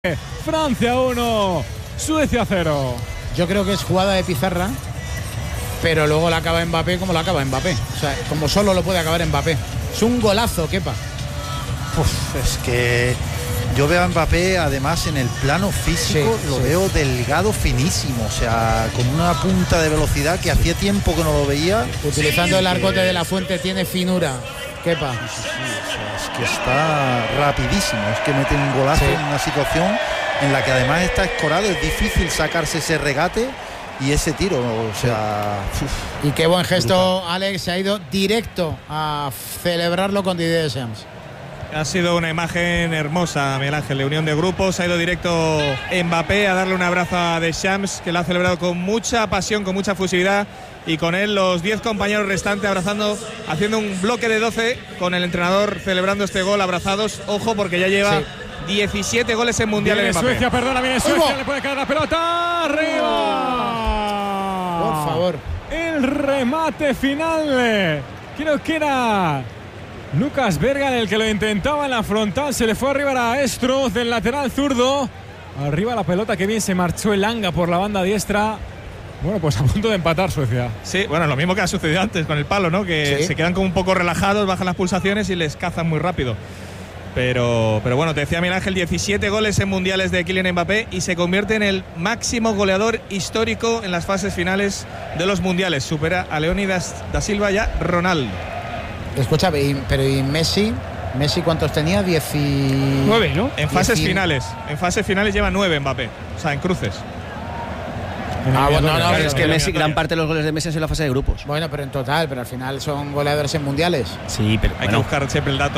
Francia 1, Suecia 0. Yo creo que es jugada de pizarra, pero luego la acaba Mbappé como la acaba Mbappé. O sea, como solo lo puede acabar Mbappé. Es un golazo, Kepa. Es que yo veo a Mbappé, además, en el plano físico, lo veo delgado, finísimo. O sea, con una punta de velocidad que hacía tiempo que no lo veía. Utilizando el arcote de la Fuente, tiene finura, Kepa. Sí, o sea, es que está rapidísimo. Es que mete un golazo en una situación en la que además está escorado. Es difícil sacarse ese regate y ese tiro. O sea, y qué buen gesto, brutal. Alex se ha ido directo a celebrarlo con Didier Deschamps. Ha sido una imagen hermosa, Miguel Ángel, de unión de grupos. Ha ido directo Mbappé a darle un abrazo a Deschamps, que lo ha celebrado con mucha pasión, con mucha fusividad, y con él los 10 compañeros restantes abrazando, haciendo un bloque de 12 con el entrenador celebrando este gol, abrazados. Ojo, porque ya lleva 17 goles en mundiales de Mbappé. Suecia, perdona, viene Suecia, le puede caer la pelota arriba. Por favor. El remate final, creo que era Lucas Bergan el que lo intentaba en la frontal, se le fue arriba a Stroz del lateral zurdo. Arriba la pelota, que bien se marchó Elanga por la banda diestra. Bueno, pues a punto de empatar Suecia. Sí, bueno, lo mismo que ha sucedido antes con el palo, ¿no? Que se quedan como un poco relajados, bajan las pulsaciones y les cazan muy rápido. Pero bueno, te decía Miguel Ángel, 17 goles en mundiales de Kylian Mbappé y se convierte en el máximo goleador histórico en las fases finales de los mundiales. Supera a Leónidas da Silva y a Ronaldo. Escucha, pero ¿y Messi? ¿Messi cuántos tenía? 19, ¿no? En fases finales. En fases finales lleva 9 Mbappé. O sea, en cruces. Claro, es que Messi, gran parte de los goles de Messi es en la fase de grupos. Bueno, pero en total, pero al final son goleadores en mundiales. Sí, pero hay que buscar siempre el dato.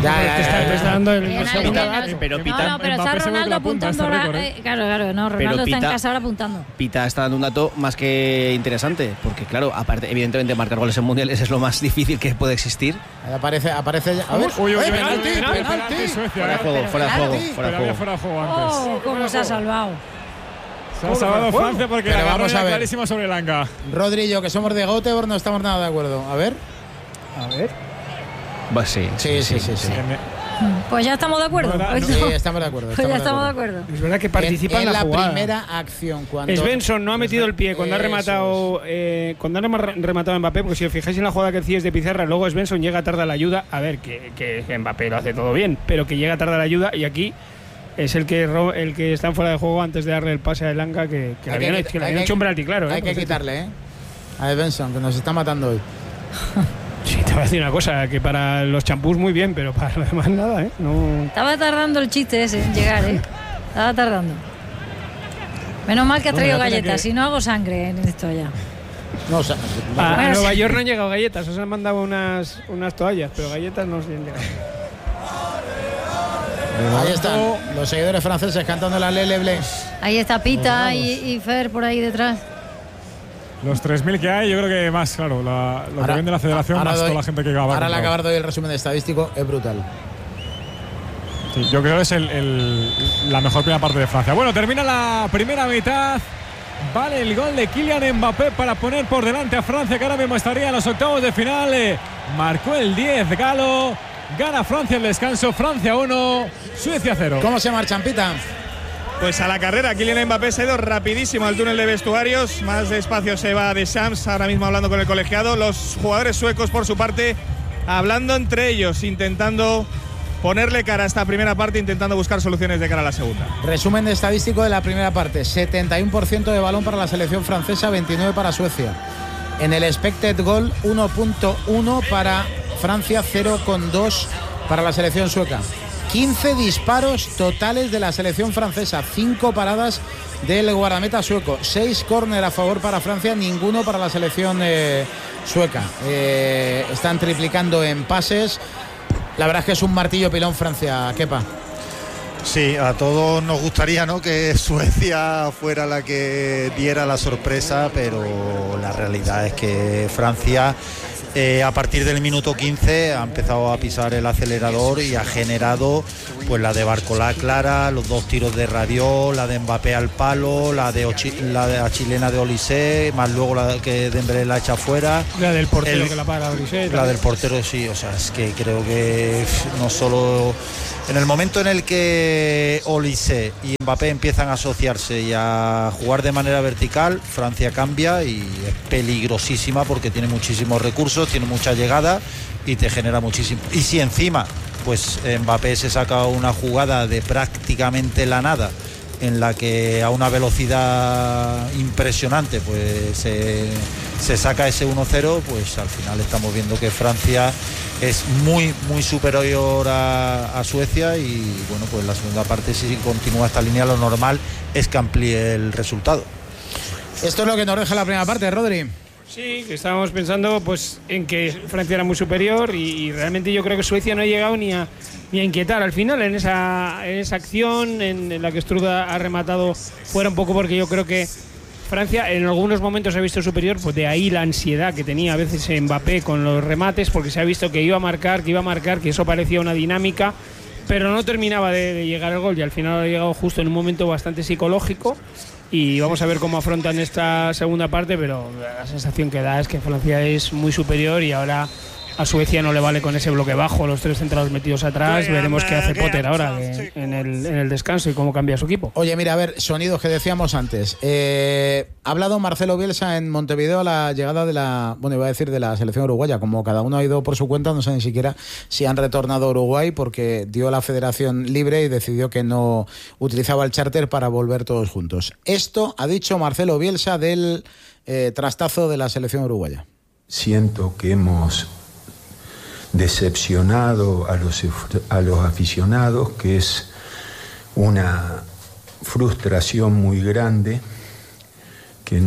Pero Pita. Pero está Ronaldo apuntando ahora. Claro, no, Ronaldo está en casa ahora apuntando. Pita está dando un dato más que interesante, porque claro, aparte, evidentemente marcar goles en mundiales es lo más difícil que puede existir. Aparece ya. A ver, penalti. Fuera de juego antes. Oh, cómo se ha salvado. Se ha salvado Francia porque la vamos a ver clarísimo sobre Elanga. Rodri y yo, que somos de Göteborg, no estamos nada de acuerdo. A ver. Pues sí. Pues ya estamos de acuerdo. Sí, estamos de acuerdo. Pues ya estamos de acuerdo. Es verdad que participa en la jugada. Primera acción. Cuando Svensson no ha metido el pie cuando ha rematado Mbappé, porque si os fijáis en la jugada que decíais de pizarra, luego Svensson llega tarde a la ayuda. A ver, que Mbappé lo hace todo bien, pero que llega tarde a la ayuda, y aquí es el que está fuera de juego antes de darle el pase a Elanga, que le habían hecho un penalti, claro. Hay que quitarle, a Svensson, que nos está matando hoy. Sí, te voy a decir una cosa, que para los champús muy bien, pero para lo demás nada, No. Estaba tardando el chiste ese en llegar, Estaba tardando. Menos mal que ha traído galletas, si no hago sangre en esto ya. No, a Nueva York no han llegado galletas, os han mandado unas toallas, pero galletas no se han llegado. Ahí están los seguidores franceses cantando la Lele Blé. Ahí está Pita y Fer por ahí detrás. Los 3.000 que hay, yo creo que más, claro, lo que vende la federación, más toda la gente que va. Ahora al acabar de hoy el resumen estadístico es brutal. Sí, yo creo que es la mejor primera parte de Francia. Bueno, termina la primera mitad. Vale el gol de Kylian Mbappé para poner por delante a Francia, que ahora mismo estaría en los octavos de final. Marcó el 10 Galo. Gana Francia el descanso. Francia 1, Suecia 0. ¿Cómo se marchan, Pita? Pues a la carrera, Kylian Mbappé se ha ido rapidísimo al túnel de vestuarios. Más despacio se va Deschamps, ahora mismo hablando con el colegiado. Los jugadores suecos, por su parte, hablando entre ellos, intentando ponerle cara a esta primera parte, intentando buscar soluciones de cara a la segunda. Resumen estadístico de la primera parte: 71% de balón para la selección francesa, 29% para Suecia. En el expected goal, 1.1 para Francia, 0.2 para la selección sueca. 15 disparos totales de la selección francesa, 5 paradas del guardameta sueco, 6 córner a favor para Francia, ninguno para la selección sueca. Están triplicando en pases. La verdad es que es un martillo pilón Francia, Kepa. Sí, a todos nos gustaría, ¿no?, que Suecia fuera la que diera la sorpresa, pero la realidad es que Francia a partir del minuto 15 ha empezado a pisar el acelerador y ha generado pues la de Barcolá clara, los 2 tiros de Rabiot, la de Mbappé al palo, la chilena de Olise, más luego la que Dembélé la echa fuera, la del portero que la para Olise, la del portero, sí. O sea, es que creo que no solo en el momento en el que Olise y Mbappé empiezan a asociarse y a jugar de manera vertical, Francia cambia y es peligrosísima porque tiene muchísimos recursos, tiene mucha llegada y te genera muchísimo. Y si encima pues Mbappé se saca una jugada de prácticamente la nada, en la que a una velocidad impresionante pues se saca ese 1-0, pues al final estamos viendo que Francia es muy muy superior a Suecia y bueno, pues la segunda parte, si continúa esta línea, lo normal es que amplíe el resultado. Esto es lo que nos deja la primera parte, Rodri. Sí, que estábamos pensando pues en que Francia era muy superior y realmente yo creo que Suecia no ha llegado ni a inquietar al final en esa acción en la que Struda ha rematado fuera, un poco porque yo creo que Francia en algunos momentos se ha visto superior, pues de ahí la ansiedad que tenía a veces Mbappé con los remates, porque se ha visto que iba a marcar, que eso parecía una dinámica, pero no terminaba de llegar el gol y al final ha llegado justo en un momento bastante psicológico. Y vamos a ver cómo afrontan esta segunda parte, pero la sensación que da es que Francia es muy superior y ahora a Suecia no le vale con ese bloque bajo, los 3 centrales metidos atrás. Veremos qué hace Potter ahora en el descanso y cómo cambia su equipo. Oye, mira, a ver, sonidos que decíamos antes. Ha hablado Marcelo Bielsa en Montevideo a la llegada de la selección uruguaya. Como cada uno ha ido por su cuenta, no sé ni siquiera si han retornado a Uruguay, porque dio la federación libre y decidió que no utilizaba el charter para volver todos juntos. Esto ha dicho Marcelo Bielsa del trastazo de la selección uruguaya. Siento que hemos decepcionado a los aficionados, que es una frustración muy grande, que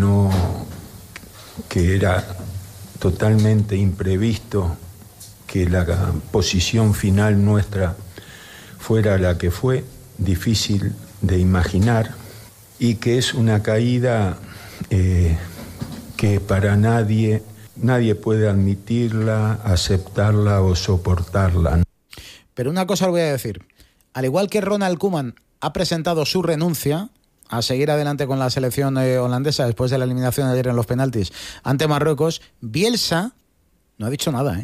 era totalmente imprevisto que la posición final nuestra fuera la que fue, difícil de imaginar, y que es una caída que para nadie puede admitirla, aceptarla o soportarla. Pero una cosa os voy a decir. Al igual que Ronald Koeman ha presentado su renuncia a seguir adelante con la selección holandesa después de la eliminación de ayer en los penaltis ante Marruecos, Bielsa no ha dicho nada, ¿eh?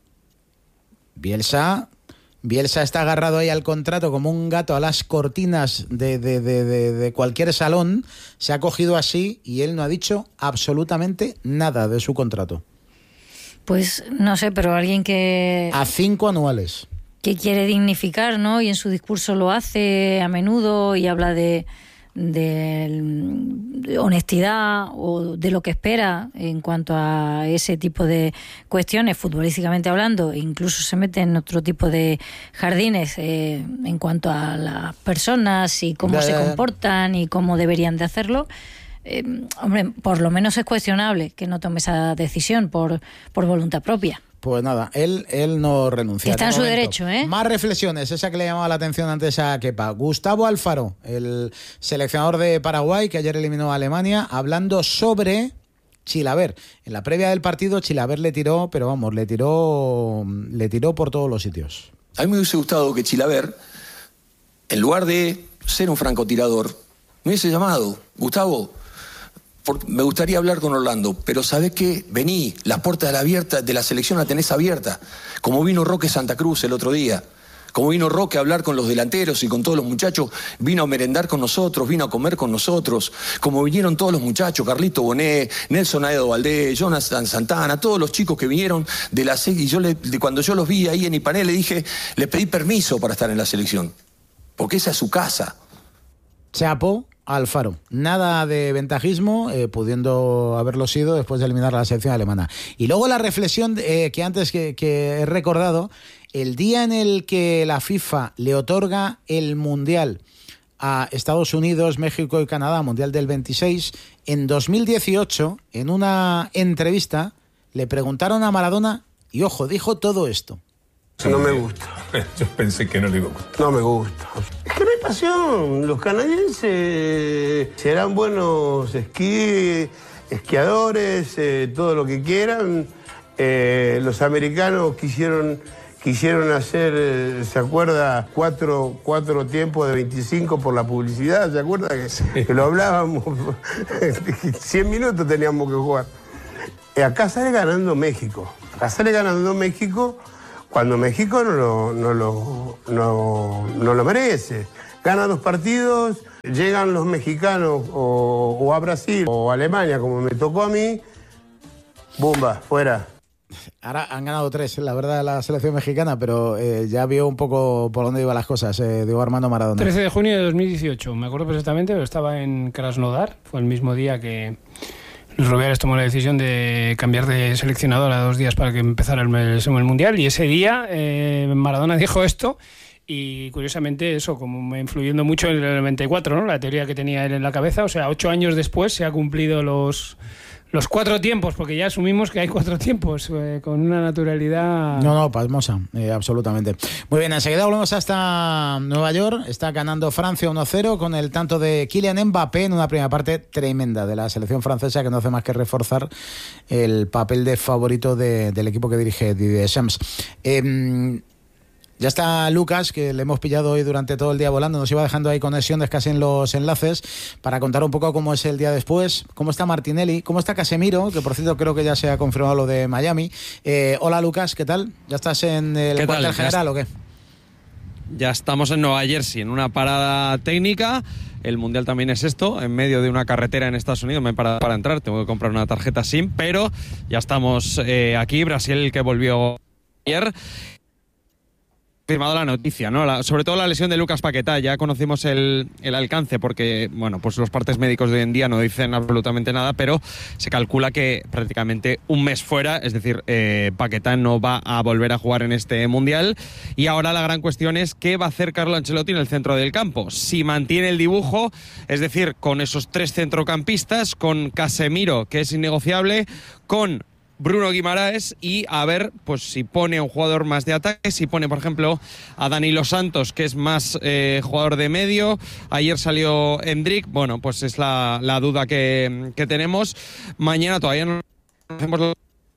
Bielsa está agarrado ahí al contrato como un gato a las cortinas de cualquier salón, se ha cogido así y él no ha dicho absolutamente nada de su contrato. Pues no sé, pero alguien que... A 5 anuales. Que quiere dignificar, ¿no? Y en su discurso lo hace a menudo y habla de honestidad o de lo que espera en cuanto a ese tipo de cuestiones, futbolísticamente hablando, e incluso se mete en otro tipo de jardines en cuanto a las personas y cómo se comportan y cómo deberían de hacerlo. Hombre, por lo menos es cuestionable que no tome esa decisión por voluntad propia. Pues nada, él no renuncia. Está en su derecho, ¿eh? Más reflexiones, esa que le llamaba la atención antes a Kepa. Gustavo Alfaro, el seleccionador de Paraguay, que ayer eliminó a Alemania, hablando sobre Chilaver. En la previa del partido, Chilaver le tiró, pero vamos, le tiró por todos los sitios. A mí me hubiese gustado que Chilaver, en lugar de ser un francotirador, me hubiese llamado: Gustavo, me gustaría hablar con Orlando, pero ¿sabés qué? Vení, las puertas de la selección la tenés abierta, como vino Roque Santa Cruz el otro día, como vino Roque a hablar con los delanteros y con todos los muchachos, vino a merendar con nosotros, vino a comer con nosotros, como vinieron todos los muchachos, Carlito Bonet, Nelson Aedo Valdés, Jonathan Santana, todos los chicos que vinieron de la selección, y cuando yo los vi ahí en Ipanel le pedí permiso para estar en la selección, porque esa es su casa. Chapo Alfaro, nada de ventajismo, pudiendo haberlo sido después de eliminar a la selección alemana. Y luego la reflexión que antes que he recordado, el día en el que la FIFA le otorga el Mundial a Estados Unidos, México y Canadá, Mundial del 26, en 2018, en una entrevista, le preguntaron a Maradona y, ojo, dijo todo esto. No me gusta. Yo pensé que no le iba a gustar. No me gusta. Es que no hay pasión. Los canadienses serán buenos esquiadores, todo lo que quieran. Los americanos quisieron quisieron hacer, ¿se acuerda? Cuatro tiempos de 25 por la publicidad, ¿se acuerda? Que lo hablábamos, 100 minutos teníamos que jugar. Acá sale ganando México. Acá sale ganando México cuando México no lo merece. Gana 2 partidos, llegan los mexicanos o a Brasil o a Alemania, como me tocó a mí, ¡bumba! Fuera. Ahora han ganado 3, la verdad, la selección mexicana, pero ya vio un poco por dónde iban las cosas, Diego Armando Maradona. 13 de junio de 2018, me acuerdo perfectamente, pero estaba en Krasnodar, fue el mismo día que Luis Rubiales tomó la decisión de cambiar de seleccionador a 2 días para que empezara el Mundial, y ese día Maradona dijo esto. Y curiosamente eso, como influyendo mucho en el 94, ¿no? La teoría que tenía él en la cabeza, o sea, 8 años después se ha cumplido los 4 tiempos, porque ya asumimos que hay 4 tiempos, con una naturalidad... No, pasmosa, absolutamente. Muy bien, enseguida volvemos hasta Nueva York. Está ganando Francia 1-0 con el tanto de Kylian Mbappé en una primera parte tremenda de la selección francesa, que no hace más que reforzar el papel de favorito del equipo que dirige Didier Deschamps. Ya está Lucas, que le hemos pillado hoy durante todo el día volando, nos iba dejando ahí conexiones casi en los enlaces, para contar un poco cómo es el día después, cómo está Martinelli, cómo está Casemiro, que por cierto creo que ya se ha confirmado lo de Miami. Hola Lucas, ¿qué tal? ¿Ya estás en el cuartel general o qué? Ya estamos en Nueva Jersey, en una parada técnica. El Mundial también es esto, en medio de una carretera en Estados Unidos. Me he parado para entrar, tengo que comprar una tarjeta SIM, pero ya estamos aquí. Brasil, que volvió ayer. Firmado la noticia, ¿no? Sobre todo la lesión de Lucas Paquetá. Ya conocimos el alcance, porque bueno, pues los partes médicos de hoy en día no dicen absolutamente nada, pero se calcula que prácticamente un mes fuera, es decir, Paquetá no va a volver a jugar en este Mundial. Y ahora la gran cuestión es qué va a hacer Carlo Ancelotti en el centro del campo. Si mantiene el dibujo, es decir, con esos 3 centrocampistas, con Casemiro, que es innegociable, con Bruno Guimaraes, y a ver pues si pone a un jugador más de ataque, si pone por ejemplo a Danilo Santos, que es más jugador de medio. Ayer salió Endrick, bueno, pues es la duda que tenemos. Mañana todavía no hacemos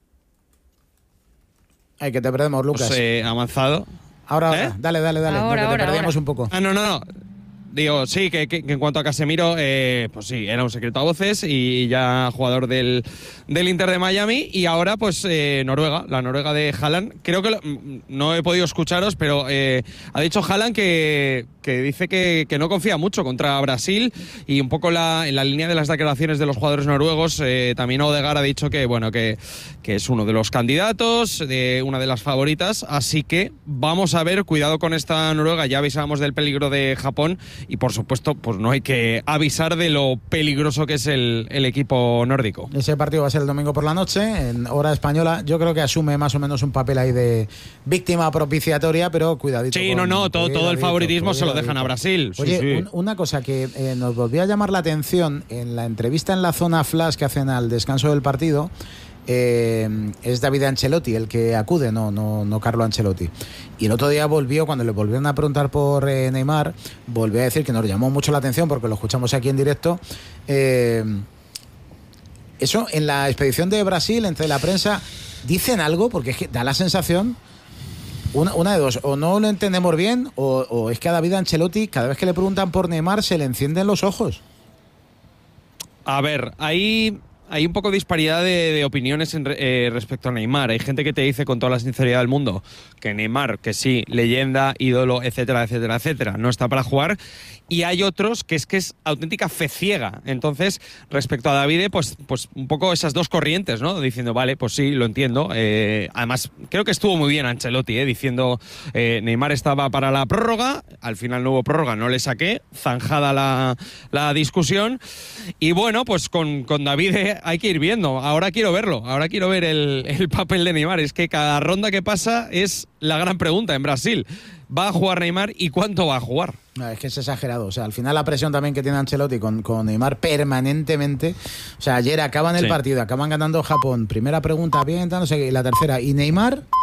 Ay, que te perdemos, Lucas. Avanzado. Ahora, dale, ahora, te perdíamos un poco. No. Digo, sí, que en cuanto a Casemiro, pues sí, era un secreto a voces y ya jugador del Inter de Miami. Y ahora, pues, Noruega, la Noruega de Haaland. Creo que no he podido escucharos, pero ha dicho Haaland que dice que no confía mucho contra Brasil, y un poco en la línea de las declaraciones de los jugadores noruegos. También Odegaard ha dicho que, bueno, que es uno de los candidatos, de una de las favoritas. Así que vamos a ver, cuidado con esta Noruega. Ya avisábamos del peligro de Japón. Y por supuesto, pues no hay que avisar de lo peligroso que es el equipo nórdico. Ese partido va a ser el domingo por la noche, en hora española. Yo creo que asume más o menos un papel ahí de víctima propiciatoria, pero cuidadito. Sí, todo el favoritismo se lo dejan a Brasil. Oye, sí. Una cosa que nos volvió a llamar la atención en la entrevista en la zona flash que hacen al descanso del partido. Es David Ancelotti el que acude, no Carlo Ancelotti. Y el otro día cuando le volvieron a preguntar por Neymar, volvió a decir que nos llamó mucho la atención, porque lo escuchamos aquí en directo. Eso en la expedición de Brasil, entre la prensa, ¿dicen algo? Porque es que da la sensación, una de dos, o no lo entendemos bien, o es que a David Ancelotti, cada vez que le preguntan por Neymar, se le encienden los ojos. A ver, hay un poco de disparidad de opiniones respecto a Neymar. Hay gente que te dice con toda la sinceridad del mundo que Neymar, que sí, leyenda, ídolo, etcétera, no está para jugar. Y hay otros que es auténtica fe ciega. Entonces, respecto a Davide, pues un poco esas dos corrientes, ¿no? Diciendo, vale, pues sí, lo entiendo. Además, creo que estuvo muy bien Ancelotti, diciendo Neymar estaba para la prórroga. Al final no hubo prórroga, no le saqué. Zanjada la discusión. Y bueno, pues con Davide hay que ir viendo. Ahora quiero verlo. Ahora quiero ver el papel de Neymar. Es que cada ronda que pasa es la gran pregunta en Brasil. ¿Va a jugar Neymar y cuánto va a jugar? No, es que es exagerado. O sea, al final la presión también que tiene Ancelotti con Neymar permanentemente. O sea, ayer acaban el partido, acaban ganando Japón. Primera pregunta, bien, no sé qué, y la tercera. ¿Y Neymar?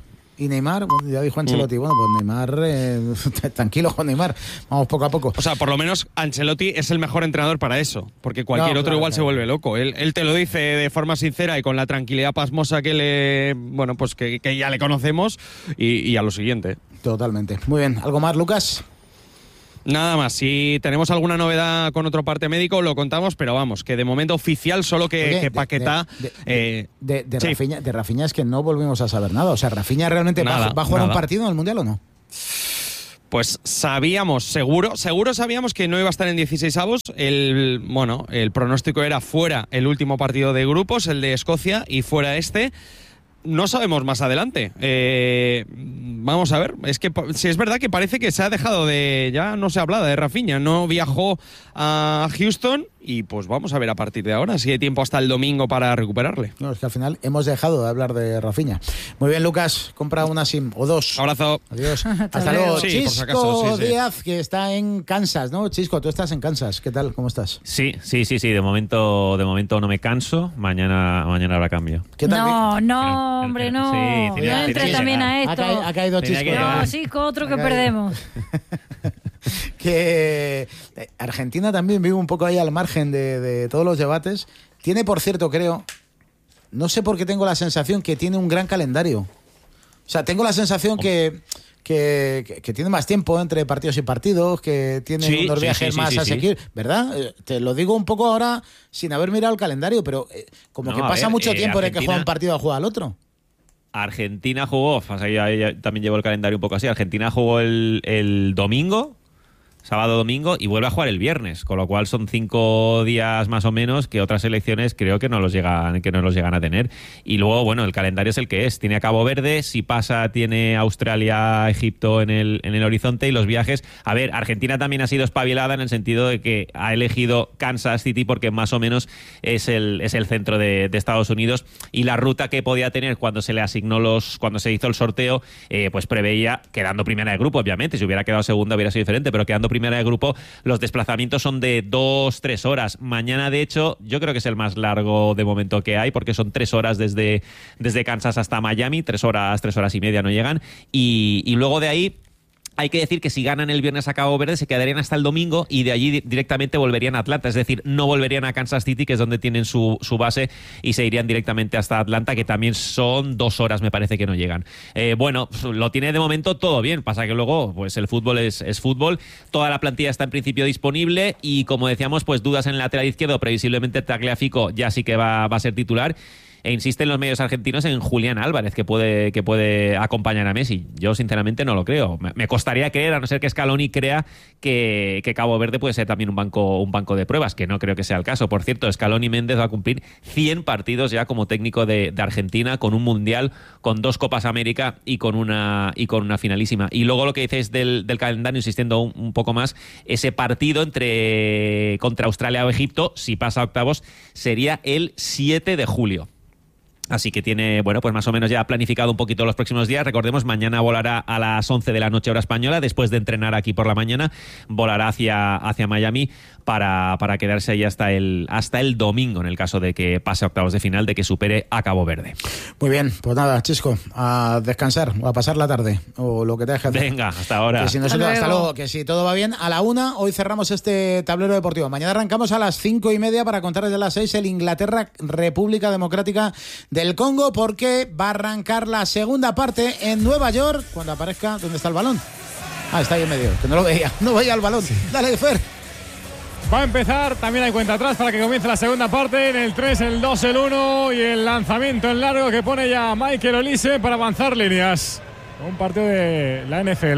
Y Neymar, bueno, ya dijo Ancelotti, bueno, pues Neymar, tranquilo con Neymar, vamos poco a poco. O sea, por lo menos Ancelotti es el mejor entrenador para eso, porque cualquier otro igual se vuelve loco. Él te lo dice de forma sincera y con la tranquilidad pasmosa que que ya le conocemos y a lo siguiente. Totalmente. Muy bien, ¿algo más, Lucas? Nada más, si tenemos alguna novedad con otro parte médico lo contamos, pero vamos, que de momento oficial solo que Paquetá... De Rafinha es que no volvimos a saber nada, o sea, ¿Rafinha realmente va a jugar un partido en el Mundial o no? Pues seguro sabíamos que no iba a estar en 16avos. El pronóstico era fuera el último partido de grupos, el de Escocia, y fuera este. No sabemos más adelante. Vamos a ver. Es que si es verdad que parece que se ha dejado ya no se habla de Rafinha. No viajó a Houston y pues vamos a ver a partir de ahora si hay tiempo hasta el domingo para recuperarle. No, es que al final hemos dejado de hablar de Rafinha. Muy bien, Lucas, compra una SIM o dos. Abrazo. Adiós. Hasta luego. Sí, Chisco Díaz, que está en Kansas, ¿no? Chisco, tú estás en Kansas. ¿Qué tal? ¿Cómo estás? Sí. De momento no me canso. Mañana habrá cambio. ¿Qué tal? No, hombre, no. Sí, no entres también a esto. Ha caído Chisco. No, Chisco, otro que perdemos. Que Argentina también vive un poco ahí al margen de todos los debates. Tiene, por cierto, creo, no sé por qué tengo la sensación que tiene un gran calendario. O sea, tengo la sensación que tiene más tiempo entre partidos y partidos, que tiene unos viajes más asequibles, ¿verdad? Te lo digo un poco ahora sin haber mirado el calendario, pero como que pasa mucho tiempo en el que juega un partido a jugar al otro. Argentina jugó, también llevo el calendario un poco así, Argentina jugó el domingo, sábado-domingo, y vuelve a jugar el viernes, con lo cual son 5 días más o menos que otras selecciones creo que no los llegan a tener. Y luego, bueno, el calendario es el que es. Tiene a Cabo Verde, si pasa tiene Australia, Egipto en el horizonte, y los viajes... A ver, Argentina también ha sido espabilada en el sentido de que ha elegido Kansas City porque más o menos es el centro de Estados Unidos, y la ruta que podía tener cuando se le asignó cuando se hizo el sorteo, pues preveía, quedando primera de grupo, obviamente, si hubiera quedado segunda hubiera sido diferente, pero quedando primera de grupo, los desplazamientos son de 2-3 horas. Mañana, de hecho, yo creo que es el más largo de momento que hay, porque son 3 horas desde Kansas hasta Miami, 3 horas y media no llegan, y luego de ahí hay que decir que si ganan el viernes a Cabo Verde se quedarían hasta el domingo y de allí directamente volverían a Atlanta, es decir, no volverían a Kansas City, que es donde tienen su base, y se irían directamente hasta Atlanta, que también son 2 horas, me parece que no llegan. Bueno, lo tiene de momento todo bien, pasa que luego pues el fútbol es fútbol, toda la plantilla está en principio disponible y, como decíamos, pues dudas en el lateral izquierdo, previsiblemente Tagliafico ya sí que va a ser titular. E insisten los medios argentinos en Julián Álvarez, que puede acompañar a Messi. Yo sinceramente no lo creo. Me costaría creer, a no ser que Scaloni crea que Cabo Verde puede ser también un banco de pruebas, que no creo que sea el caso. Por cierto, Scaloni Méndez va a cumplir 100 partidos ya como técnico de Argentina, con un Mundial, con 2 Copas América y con una finalísima. Y luego lo que dices del calendario, insistiendo un poco más, ese partido contra Australia o Egipto, si pasa a octavos, sería el 7 de julio. Así que tiene, bueno, pues más o menos ya planificado un poquito los próximos días. Recordemos, mañana volará a las 11 de la noche hora española, después de entrenar aquí por la mañana, volará hacia Miami para quedarse ahí hasta el domingo, en el caso de que pase a octavos de final, de que supere a Cabo Verde. Muy bien, pues nada, Chisco, a descansar o a pasar la tarde, o lo que te deje hacer. Venga, hasta ahora. Que si hasta luego, que si todo va bien, a la 1 hoy cerramos este tablero deportivo. Mañana arrancamos a las 5:30 para contar desde las 6 el Inglaterra-República Democrática del Congo, porque va a arrancar la segunda parte en Nueva York, cuando aparezca. ¿Dónde está el balón? Está ahí en medio, que no lo veía, no veía el balón. Sí. Dale, Fer. Va a empezar, también hay cuenta atrás para que comience la segunda parte. En el 3, el 2, el 1 y el lanzamiento en largo que pone ya Michael Olise para avanzar líneas. Un partido de la NFL.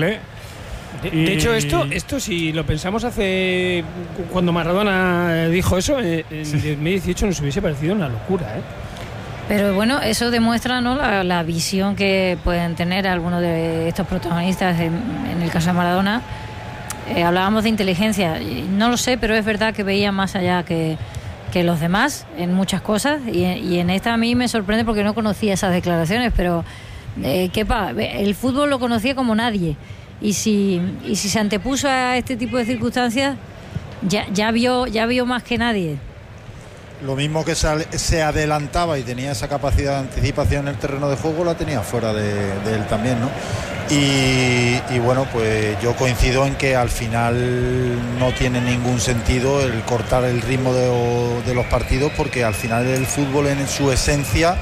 De hecho, esto si lo pensamos cuando Maradona dijo eso, en 2018 nos hubiese parecido una locura, ¿eh? Pero bueno, eso demuestra, ¿no?, la visión que pueden tener algunos de estos protagonistas. En el caso de Maradona, hablábamos de inteligencia, no lo sé, pero es verdad que veía más allá que los demás en muchas cosas, y en esta a mí me sorprende porque no conocía esas declaraciones, pero el fútbol lo conocía como nadie, y si se antepuso a este tipo de circunstancias, ya vio más que nadie. Lo mismo que se adelantaba y tenía esa capacidad de anticipación en el terreno de juego, la tenía fuera de él también, ¿no? Y bueno, pues yo coincido en que al final no tiene ningún sentido el cortar el ritmo de los partidos, porque al final el fútbol en su esencia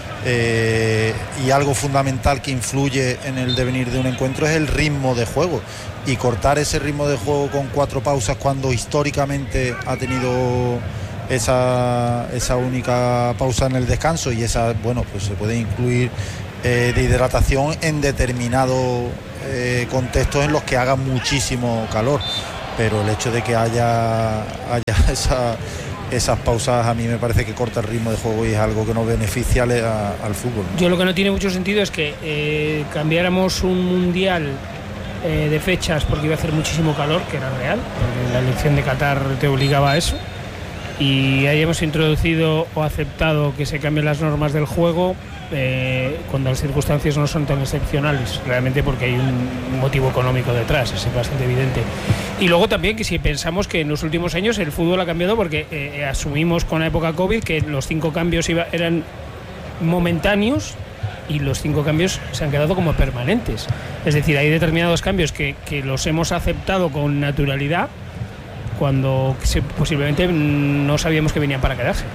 y algo fundamental que influye en el devenir de un encuentro es el ritmo de juego, y cortar ese ritmo de juego con 4 pausas cuando históricamente ha tenido esa única pausa en el descanso, y esa, bueno, pues se puede incluir de hidratación en determinados contextos en los que haga muchísimo calor, pero el hecho de que haya esas pausas a mí me parece que corta el ritmo de juego y es algo que no beneficia al fútbol. Yo lo que no tiene mucho sentido es que cambiáramos un mundial de fechas porque iba a hacer muchísimo calor, que era real, porque la elección de Qatar te obligaba a eso, y hayamos introducido o aceptado que se cambien las normas del juego cuando las circunstancias no son tan excepcionales, realmente porque hay un motivo económico detrás, es bastante evidente. Y luego también que si pensamos que en los últimos años el fútbol ha cambiado, porque asumimos con la época COVID que los 5 cambios eran momentáneos y los 5 cambios se han quedado como permanentes. Es decir, hay determinados cambios que los hemos aceptado con naturalidad cuando posiblemente no sabíamos que venían para quedarse.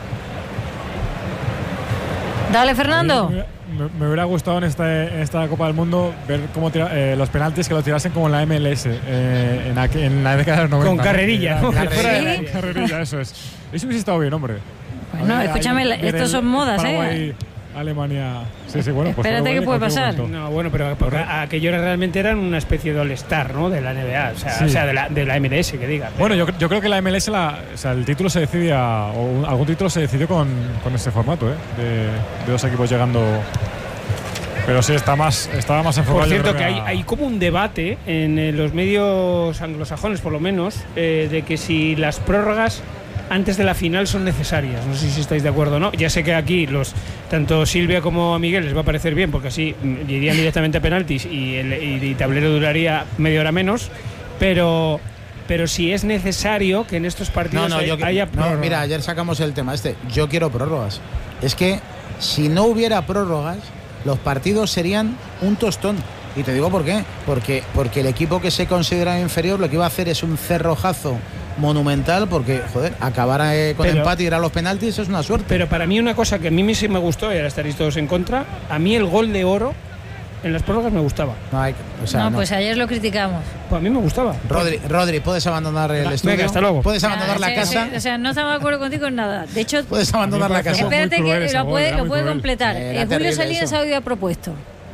Dale, Fernando. Me hubiera gustado en esta Copa del Mundo ver cómo los penaltis que los tirasen como en la MLS en la década de los 90. Con carrerilla, ¿no? Carrerilla, eso es. Eso hubiese estado bien, hombre. Bueno, escúchame, estos son modas, Paraguay, Alemania. Sí, bueno, pues espérate que puede pasar. No, bueno, pero aquellos realmente eran una especie de all-star, ¿no? De la NBA, o sea de la MLS, que diga. Bueno, yo creo que la MLS, el título se decidía, o algún título se decidió con ese formato, de 2 equipos llegando. Pero sí, estaba más enfocado. Por cierto, que hay como un debate en los medios anglosajones, por lo menos, de que si las prórrogas antes de la final son necesarias. No sé si estáis de acuerdo o no. Ya sé que aquí tanto Silvia como a Miguel les va a parecer bien, porque así irían directamente a penaltis y el tablero duraría media hora menos, pero si es necesario que en estos partidos haya prórrogas. No, mira, ayer sacamos el tema yo quiero prórrogas. Es que si no hubiera prórrogas, los partidos serían un tostón. Y te digo por qué. Porque el equipo que se considera inferior lo que iba a hacer es un cerrojazo monumental, porque, joder, acabar con empate y ir a los penaltis es una suerte. Pero para mí una cosa que a mí sí me gustó, y ahora estaréis todos en contra, a mí el gol de oro en las prórrogas me gustaba. No, pues ayer lo criticamos. Pues a mí me gustaba. Rodri, puedes abandonar el estudio. Venga, hasta luego. Puedes abandonar la casa. O sea, no estamos de acuerdo contigo en nada. De hecho, puedes abandonar la casa. Espérate que lo puede completar. Julio Salinas había propuesto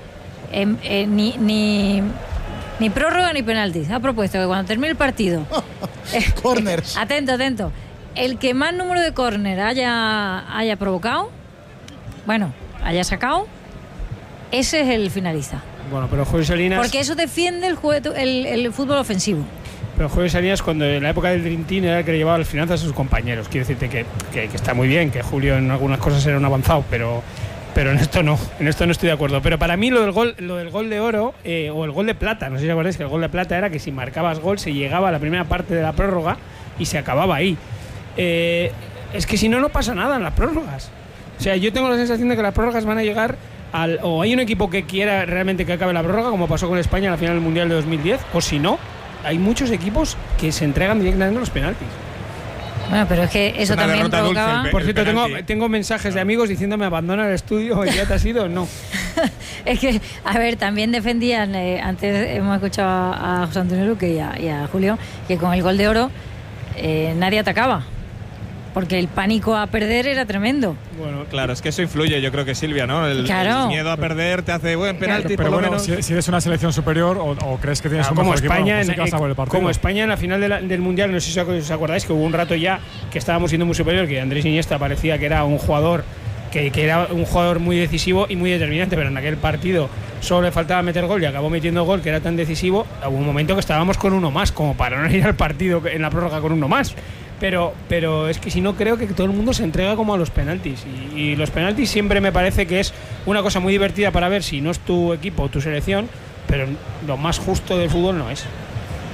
ni prórroga ni penaltis. Ha propuesto que cuando termine el partido corners. Atento. El que más número de córner haya provocado, haya sacado, ese es el finalista. Bueno, pero Julio Salinas... Porque eso defiende el fútbol ofensivo. Pero Julio Salinas, cuando en la época del Dream Team, era el que le llevaba las finanzas a sus compañeros. Quiero decirte que está muy bien, que Julio en algunas cosas era un avanzado, pero en esto no estoy de acuerdo. Pero para mí lo del gol de oro o el gol de plata, no sé si acordáis que el gol de plata era que si marcabas gol se llegaba a la primera parte de la prórroga y se acababa ahí. Es que si no pasa nada en las prórrogas. O sea, yo tengo la sensación de que las prórrogas van a llegar o hay un equipo que quiera realmente que acabe la prórroga, como pasó con España en la final del Mundial de 2010, o si no, hay muchos equipos que se entregan directamente a los penaltis. Bueno, pero es que eso también provocaba... Por cierto, tengo mensajes de amigos diciéndome abandona el estudio, ¿ya te has ido? No. Es que, a ver, también defendían, antes hemos escuchado a José Antonio Luque y a Julio, que con el gol de oro nadie atacaba, porque el pánico a perder era tremendo. Bueno, claro, es que eso influye, yo creo que Silvia, ¿no? El miedo a perder te hace buen penalti, pero por lo menos. Si eres una selección superior o crees que tienes un como mejor España, equipo, como España en la final del Mundial, no sé si os acordáis que hubo un rato ya que estábamos siendo muy superior, que Andrés Iniesta parecía que era un jugador que era un jugador muy decisivo y muy determinante, pero en aquel partido solo le faltaba meter gol y acabó metiendo gol, que era tan decisivo. Hubo un momento que estábamos con uno más, como para no ir al partido en la prórroga con uno más. Pero es que si no, creo que todo el mundo se entrega como a los penaltis, y los penaltis siempre me parece que es una cosa muy divertida para ver si no es tu equipo o tu selección, pero lo más justo del fútbol no es.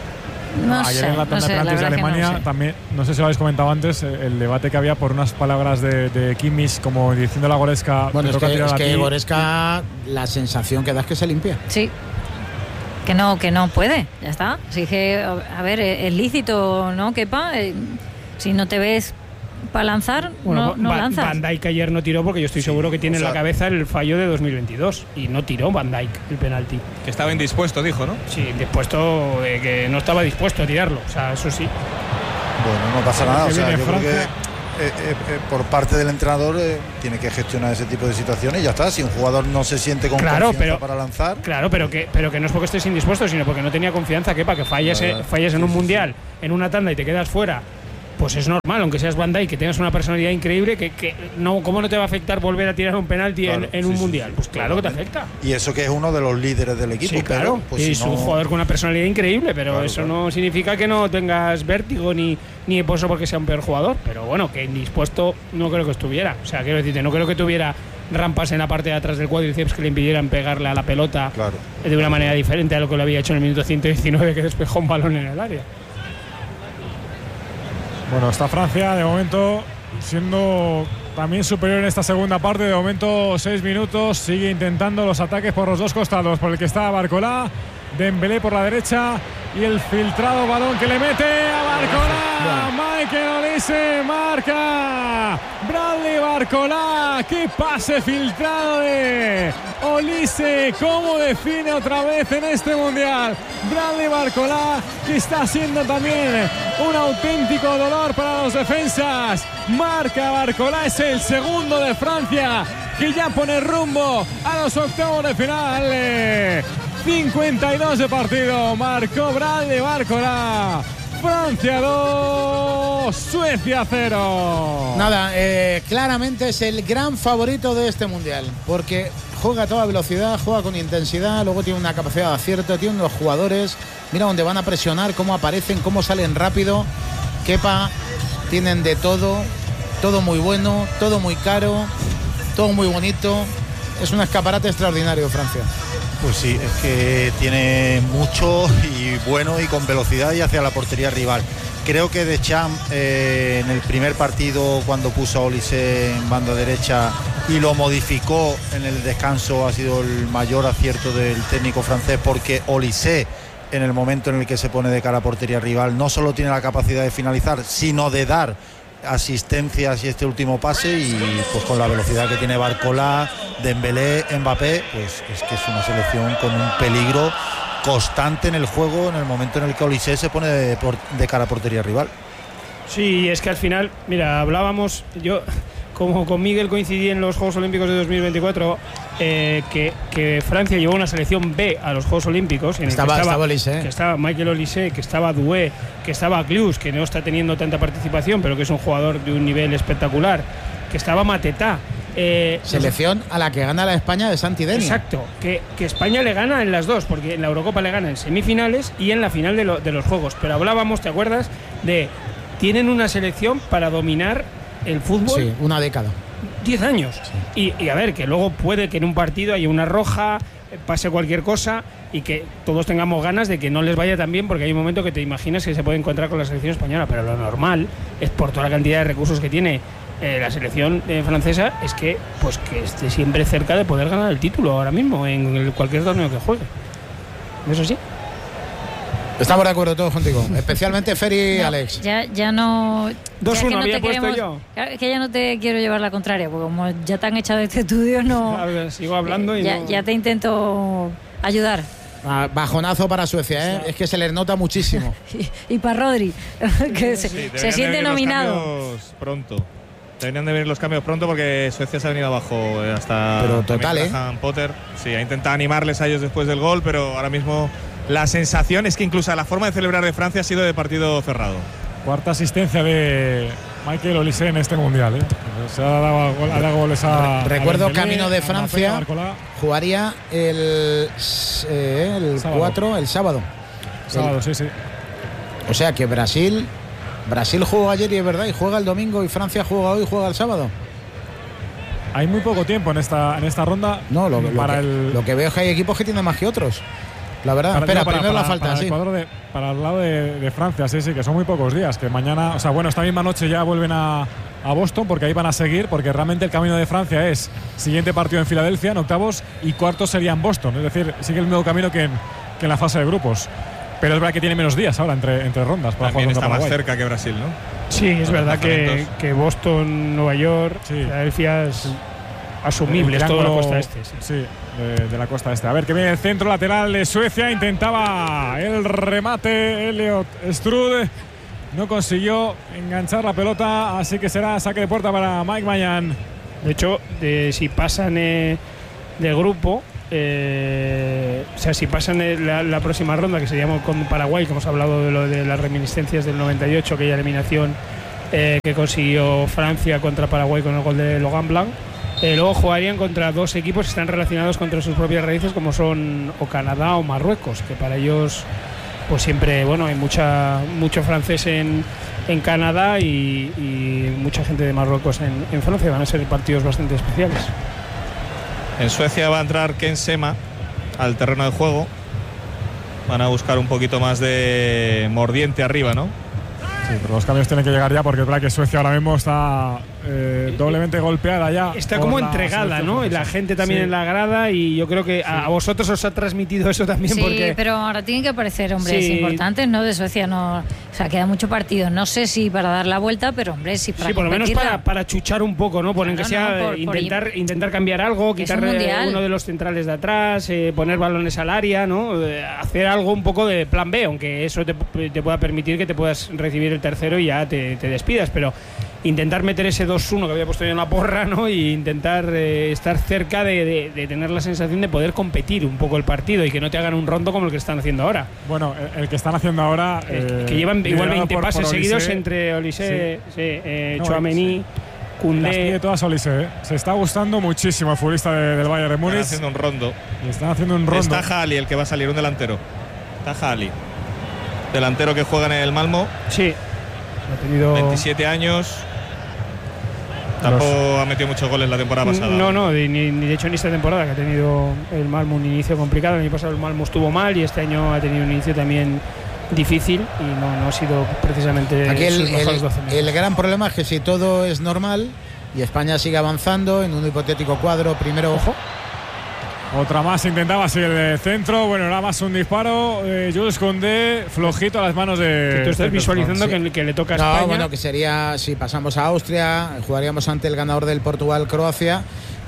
Ayer en la tanda de penaltis de Alemania también, no sé si lo habéis comentado antes, el debate que había por unas palabras de Kimmich como diciendo a Goretzka. Bueno, es que Goretzka la sensación que da es que se limpia. Sí. Que no puede, ya está. Así que, a ver, es lícito, ¿no, Kepa? Si no te ves para lanzar, no lanzas. Van Dijk ayer no tiró porque yo estoy seguro que tiene en la cabeza el fallo de 2022 y no tiró Van Dijk el penalti. Que estaba indispuesto, dijo, ¿no? Sí, indispuesto, que no estaba dispuesto a tirarlo, o sea, eso sí. Bueno, no pasa nada, o sea, yo creo que por parte del entrenador tiene que gestionar ese tipo de situaciones y ya está. Si un jugador no se siente con confianza para lanzar, claro, pero que no es porque estés indispuesto, sino porque no tenía confianza, que para que falles en un mundial, en una tanda y te quedas fuera, pues es normal, aunque seas Van Dijk, que tengas una personalidad increíble, que no, ¿cómo no te va a afectar volver a tirar un penalti en un mundial? Pues claro que te afecta. Y eso que es uno de los líderes del equipo. Sí, claro, pero, pues y es un jugador con una personalidad increíble, pero eso no significa que no tengas vértigo ni por eso porque sea un peor jugador. Pero bueno, que indispuesto no creo que estuviera. O sea, quiero decirte, no creo que tuviera rampas en la parte de atrás del cuádriceps que le impidieran pegarle a la pelota de una manera diferente a lo que lo había hecho en el minuto 119, que despejó un balón en el área. Bueno, está Francia de momento siendo también superior en esta segunda parte. De momento 6 minutos. Sigue intentando los ataques por los dos costados. Por el que está Barcola, Dembélé por la derecha y el filtrado balón que le mete a Barcola. Michael Olise marca. Bradley Barcola. Qué pase filtrado de Olise. Cómo define otra vez en este mundial. Bradley Barcola, que está siendo también un auténtico dolor para los defensas. Marca Barcola, es el segundo de Francia, que ya pone rumbo a los octavos de final. 52 de partido, marcó Bradley Barcola. Francia 2, Suecia 0. Nada, claramente es el gran favorito de este mundial, porque juega a toda velocidad, juega con intensidad, luego tiene una capacidad de acierto, tiene unos jugadores, mira dónde van a presionar, cómo aparecen, cómo salen rápido. Kepa, tienen de todo muy bueno, todo muy caro, todo muy bonito. Es un escaparate extraordinario, Francia. Pues sí, es que tiene mucho y bueno y con velocidad y hacia la portería rival. Creo que Deschamps en el primer partido, cuando puso a Olise en banda derecha y lo modificó en el descanso, ha sido el mayor acierto del técnico francés, porque Olise, en el momento en el que se pone de cara a portería rival, no solo tiene la capacidad de finalizar, sino de dar asistencias y este último pase, y pues con la velocidad que tiene Barcola, Dembélé, Mbappé, pues es que es una selección con un peligro constante en el juego en el momento en el que Olise se pone de cara a portería rival. Sí, es que al final, mira, hablábamos, yo como con Miguel coincidí en los Juegos Olímpicos de 2024, que Francia llevó una selección B a los Juegos Olímpicos, en estaba que estaba Michael Olise, que estaba Doué, que estaba Clus, que no está teniendo tanta participación, pero que es un jugador de un nivel espectacular, que estaba Matetá. Selección a la que gana la España de Santidenia. Exacto, que España le gana en las dos, porque en la Eurocopa le gana en semifinales y en la final de los Juegos. Pero hablábamos, ¿te acuerdas? Tienen una selección para dominar el fútbol. Sí, una década. 10 años. Sí. Y a ver, que luego puede que en un partido haya una roja, pase cualquier cosa y que todos tengamos ganas de que no les vaya tan bien, porque hay un momento que te imaginas que se puede encontrar con la selección española, pero lo normal es, por toda la cantidad de recursos que tiene la selección francesa, es que esté siempre cerca de poder ganar el título ahora mismo en cualquier torneo que juegue. Eso sí. Estamos de acuerdo todos contigo, especialmente Feri y Alex. Ya no. 2-1 había puesto yo. Que ya no te quiero llevar la contraria, porque como ya te han echado de este estudio, no. Claro, sigo hablando y ya te intento ayudar. Bajonazo para Suecia, ¿eh? Es que se les nota muchísimo. y para Rodri, que se siente nominado. Pronto. Deberían de venir los cambios pronto, porque Suecia se ha venido abajo hasta. Pero total, Potter. Sí, ha intentado animarles a ellos después del gol, pero ahora mismo la sensación es que incluso la forma de celebrar de Francia ha sido de partido cerrado. Cuarta asistencia de Michael Olise en este mundial, ¿eh? Se ha dado goles a. Recuerdo, Dembélé, camino de Francia, jugaría el 4, el sábado. Sí. O sea que Brasil jugó ayer y es verdad, y juega el domingo, y Francia juega hoy y juega el sábado. Hay muy poco tiempo en esta ronda. No, lo que veo es que hay equipos que tienen más que otros. la verdad. Espera, primero la falta, sí. Para el lado de Francia, sí, que son muy pocos días, que mañana, esta misma noche ya vuelven a Boston, porque ahí van a seguir, porque realmente el camino de Francia es siguiente partido en Filadelfia, en octavos, y cuartos sería en Boston, es decir, sigue el mismo camino que en la fase de grupos. Pero es verdad que tiene menos días ahora entre rondas. También está más cerca que Brasil, ¿no? Sí, es verdad que Boston, Nueva York, Filadelfia es asumible, es toda la costa este. Sí, de la costa este. A ver, que viene el centro lateral de Suecia. Intentaba el remate Elliot Strude. No consiguió enganchar la pelota, así que será saque de puerta para Mike Mañán. De hecho, si pasan de grupo, si pasan la próxima ronda, que sería con Paraguay, que hemos hablado de lo de las reminiscencias del 98, aquella eliminación que consiguió Francia contra Paraguay con el gol de Logan Blanc. Luego jugarían contra dos equipos que están relacionados contra sus propias raíces, como son o Canadá o Marruecos, que para ellos pues siempre, hay mucho francés en Canadá y mucha gente de Marruecos en Francia. Van a ser partidos bastante especiales. En Suecia va a entrar Ken Sema al terreno de juego. Van a buscar un poquito más de mordiente arriba, ¿no? Sí, pero los cambios tienen que llegar ya, porque es verdad que Suecia ahora mismo está doblemente golpeada ya. Está como entregada, ¿no? Y la gente también en la grada, y yo creo que a vosotros os ha transmitido eso también. Sí, porque pero ahora tienen que aparecer hombres importantes, ¿no? De Suecia no, queda mucho partido. No sé si para dar la vuelta, pero hombre, sí para por lo menos para chuchar un poco, ¿no? Por que sea intentar cambiar algo, quitar uno de los centrales de atrás, poner balones al área, ¿no? Hacer algo un poco de plan B, aunque eso te pueda permitir que te puedas recibir el tercero y ya te despidas, pero intentar meter ese 2-1 que había puesto yo en la porra, ¿no? Y intentar estar cerca de tener la sensación de poder competir un poco el partido y que no te hagan un rondo como el que están haciendo ahora. Bueno, el que están haciendo ahora, que llevan igual 20 pases seguidos entre Olise, Tchouaméni, Koundé. Todas Olise, Se está gustando muchísimo el futbolista del Bayern de Múnich. Están haciendo un rondo. Está Está Hali el que va a salir, un delantero. Está Hali, delantero que juega en el Malmo. Sí. Ha tenido 27 años. Tampoco ha metido muchos goles la temporada pasada. No, ni de hecho ni esta temporada, que ha tenido el Malmo un inicio complicado. El año pasado el Malmo estuvo mal y este año ha tenido un inicio también difícil y no ha sido precisamente aquí sus mejores 12 meses. El gran problema es que si todo es normal y España sigue avanzando en un hipotético cuadro, primero... Ojo. Otra más intentaba seguir de centro. Bueno, era más un disparo. Jules Koundé, flojito a las manos de. Que tú estás visualizando que le toca a España. Bueno, que sería, si pasamos a Austria, jugaríamos ante el ganador del Portugal-Croacia.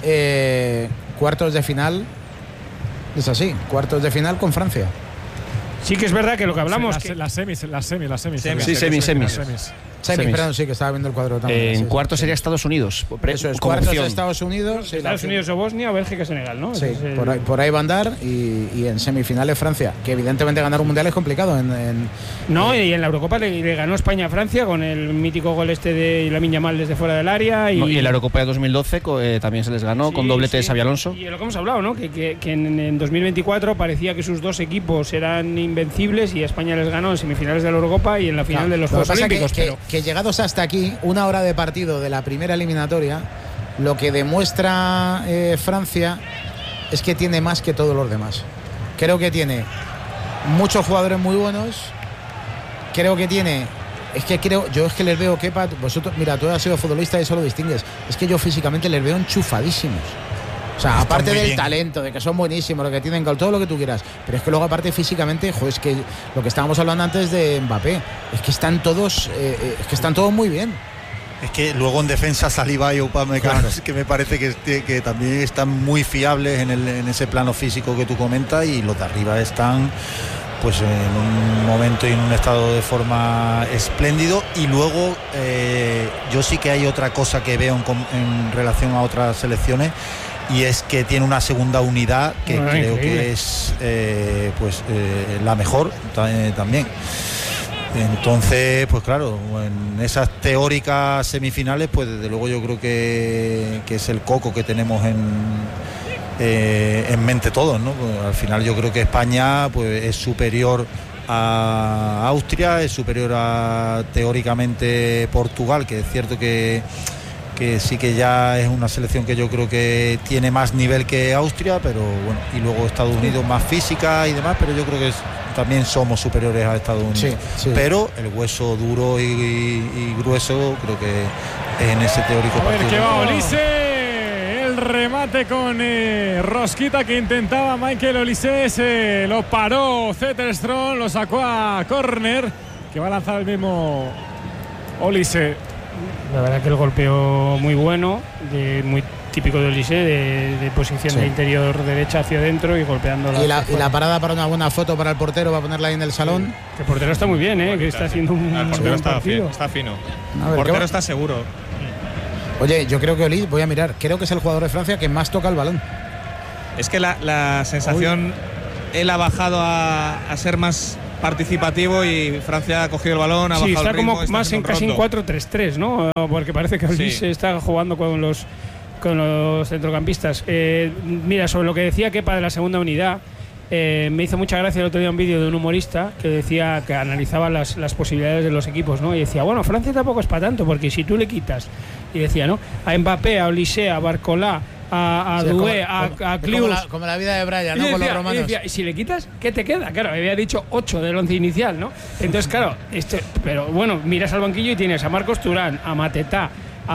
Cuartos de final. Es así, cuartos de final con Francia. Sí que es verdad que lo que hablamos... Las semis. Sí, semis. Perdón, sí, que estaba viendo el cuadro también. En cuartos sería Estados Unidos. Eso es, cuartos de Estados Unidos. Estados Unidos o Bosnia, o Bélgica, Senegal, ¿no? Sí, por ahí va a andar. Y en semifinales Francia, que evidentemente ganar un mundial es complicado. Y en la Eurocopa le ganó España a Francia con el mítico gol de Lamine Yamal desde fuera del área. Y en la Eurocopa de 2012 también se les ganó con doblete de Xabi Alonso. Y lo que hemos hablado, ¿no? Que en 2024 parecía que sus dos equipos eran invencibles y España les ganó en semifinales de la Eurocopa y en la final de los Juegos Olímpicos. Que llegados hasta aquí, una hora de partido de la primera eliminatoria, lo que demuestra Francia es que tiene más que todos los demás. Creo que tiene muchos jugadores muy buenos. Creo que tiene... yo es que les veo, Kepa, vosotros, mira, tú has sido futbolista y eso lo distingues. Es que yo físicamente les veo enchufadísimos. O sea, aparte del talento, de que son buenísimos, lo que tienen todo lo que tú quieras, pero es que luego aparte físicamente, es que lo que estábamos hablando antes de Mbappé, es que están todos muy bien. Es que luego en defensa Saliba y Upamecano, que me parece que también están muy fiables en ese plano físico que tú comentas, y los de arriba están pues en un momento y en un estado de forma espléndido. Y luego yo sí que hay otra cosa que veo en relación a otras selecciones, y es que tiene una segunda unidad que creo que es la mejor también. Entonces, pues claro, en esas teóricas semifinales, pues desde luego yo creo que es el coco que tenemos en mente todos, ¿no? Pues al final yo creo que España pues es superior a Austria, es superior a teóricamente Portugal, que es cierto que que sí que ya es una selección que yo creo que tiene más nivel que Austria, pero bueno, y luego Estados Unidos más física y demás, pero yo creo que también somos superiores a Estados Unidos. Sí. Pero el hueso duro y grueso creo que es en ese teórico a ver partido. qué va Olise, el remate con rosquita que intentaba Michael Olise, lo paró Zetterström, lo sacó a córner, que va a lanzar el mismo Olise. La verdad que el golpeo muy bueno, muy típico de Olise, de posición de interior derecha hacia adentro y golpeando y la parada para una buena foto para el portero, va a ponerla ahí en el salón. Sí. Que el portero está muy bien, que está haciendo un portero está fino. El portero está seguro. Oye, yo creo que Olise, voy a mirar, creo que es el jugador de Francia que más toca el balón. Es que la sensación, él ha bajado a ser más participatiro y Francia ha cogido el balón, ha bajado está el ritmo, como más en casi en 4-3-3, ¿no? Porque parece que Olise está jugando con los centrocampistas. Mira, sobre lo que decía Kepa de la segunda unidad, me hizo mucha gracia el otro día un vídeo de un humorista que decía que analizaba las posibilidades de los equipos, ¿no? Y decía, bueno, Francia tampoco es para tanto, porque si tú le quitas, y decía, ¿no?, a Mbappé, a Olise, a Barcola, a Doué, a Klius, como la vida de Brian, ¿no? Decía, con los romanos. y decía, ¿y si le quitas, qué te queda? Claro, había dicho 8 del 11 inicial, ¿no? Entonces, claro, pero bueno, miras al banquillo y tienes a Marcos Thuram, a Mateta,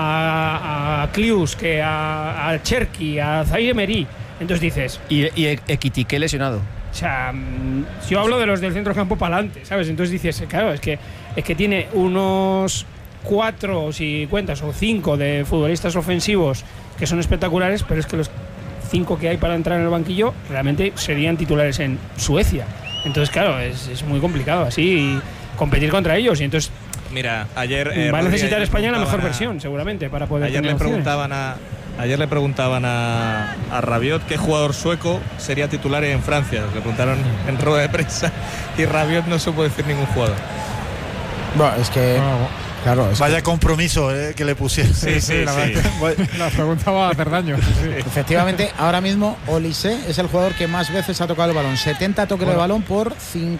a Klius, a Cherki, a Zaire Emery. Entonces dices... Y Ekitike lesionado. O sea, yo hablo de los del centro campo para adelante, ¿sabes? Entonces dices, claro, es que tiene unos 4, si cuentas, o 5 de futbolistas ofensivos que son espectaculares, pero es que los 5 que hay para entrar en el banquillo realmente serían titulares en Suecia. Entonces, claro, es muy complicado así competir contra ellos. Y entonces, mira, ayer va a necesitar España la mejor versión, seguramente, para poder. Ayer le preguntaban a Rabiot qué jugador sueco sería titular en Francia. Le preguntaron en rueda de prensa y Rabiot no supo decir ningún jugador. Bueno, es que claro, vaya compromiso que le pusieron. Sí, la pregunta va a hacer daño. Sí. Efectivamente, ahora mismo Olise es el jugador que más veces ha tocado el balón. 70 toques de balón por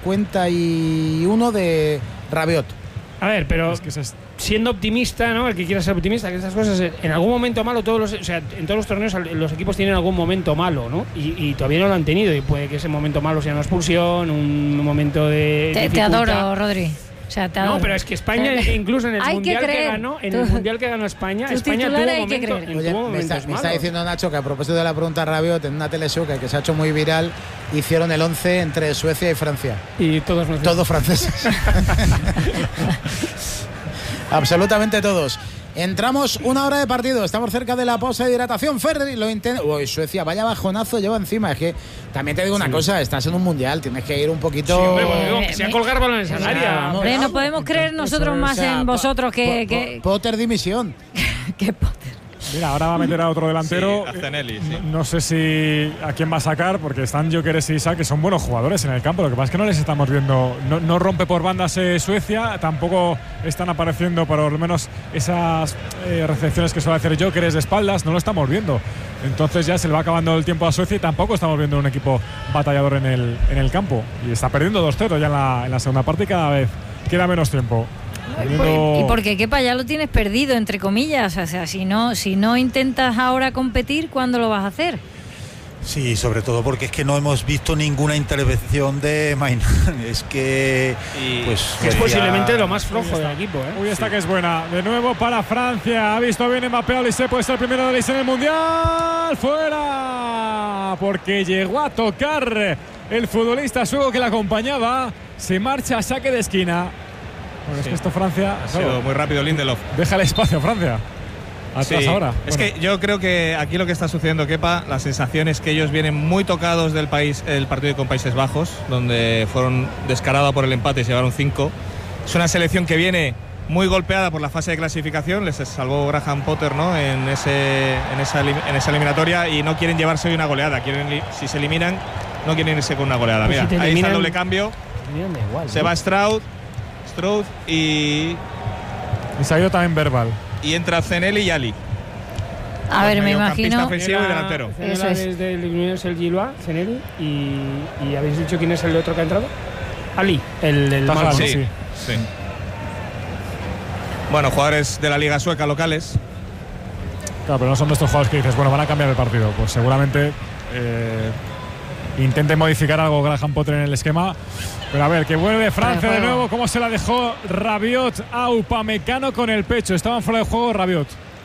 51 de Rabiot. A ver, pero siendo optimista, ¿no? El que quiera ser optimista, que esas cosas, en algún momento malo, en todos los torneos los equipos tienen algún momento malo, ¿no? Y todavía no lo han tenido, y puede que ese momento malo sea una expulsión, un momento de te adoro, Rodri. O sea, no, pero es que España, incluso en el mundial que ganó, España tuvo momentos me está diciendo Nacho que a propósito de la pregunta Rabiot, en una teleshow que se ha hecho muy viral, hicieron el 11 entre Suecia y Francia. Y todos franceses. Absolutamente todos. Entramos 1 hora de partido, estamos cerca de la pausa de hidratación. Ferri lo intenta. Uy, Suecia, vaya bajonazo lleva encima. Es que también te digo una cosa, estás en un mundial, tienes que ir un poquito. Sí, hombre, que sea colgar balones al área. Hombre, no podemos creer nosotros más en vosotros que. Potter dimisión. ¿Qué Potter? Mira, ahora va a meter a otro delantero. Sí, a Zenelli, sí. No sé si a quién va a sacar, porque están Gyökeres y Isak, que son buenos jugadores en el campo. Lo que pasa es que no les estamos viendo. No rompe por bandas Suecia, tampoco están apareciendo por lo menos esas recepciones que suele hacer Gyökeres de espaldas. No lo estamos viendo. Entonces ya se le va acabando el tiempo a Suecia y tampoco estamos viendo un equipo batallador en el campo. Y está perdiendo 2-0 ya en la segunda parte y cada vez queda menos tiempo. Y porque Kepa ya lo tienes perdido, entre comillas. O sea, si no intentas ahora competir, ¿cuándo lo vas a hacer? Sí, sobre todo porque es que no hemos visto ninguna intervención de Mainan. Es que es posiblemente lo más flojo del equipo, ¿eh? Uy, esta que es buena. De nuevo para Francia. Ha visto bien Mbappé. Olise puede ser el primero de Olise en el Mundial. ¡Fuera! Porque llegó a tocar el futbolista sueco que la acompañaba. Se marcha a saque de esquina. Bueno, es que esto Francia ha sido muy rápido Lindelof. Deja el espacio Francia. Atrás ahora. Es que yo creo que aquí lo que está sucediendo, Kepa, la sensación es que ellos vienen muy tocados del partido con Países Bajos, donde fueron descarados por el empate y se llevaron 5. Es una selección que viene muy golpeada por la fase de clasificación. Les salvó Graham Potter, ¿no?, en esa eliminatoria, y no quieren llevarse hoy una goleada. Si se eliminan, no quieren irse con una goleada. Pues mira, ahí está el doble cambio. Igual, se va Stroud y se ha ido también verbal. Y entra Zenelli y Ali. A ver, me imagino. Ofensivo y delantero. Eso es. Desde el Gilois, Zenelli, y habéis dicho quién es el otro que ha entrado. Ali, el Tajal, sí. Bueno, jugadores de la Liga Sueca locales. Claro, pero no son de estos jugadores que dices, bueno, van a cambiar el partido. Pues seguramente intente modificar algo Graham Potter en el esquema. Pero a ver, que vuelve Francia de nuevo. ¿Cómo se la dejó Rabiot a Upamecano con el pecho? Estaban fuera de juego Rabiot.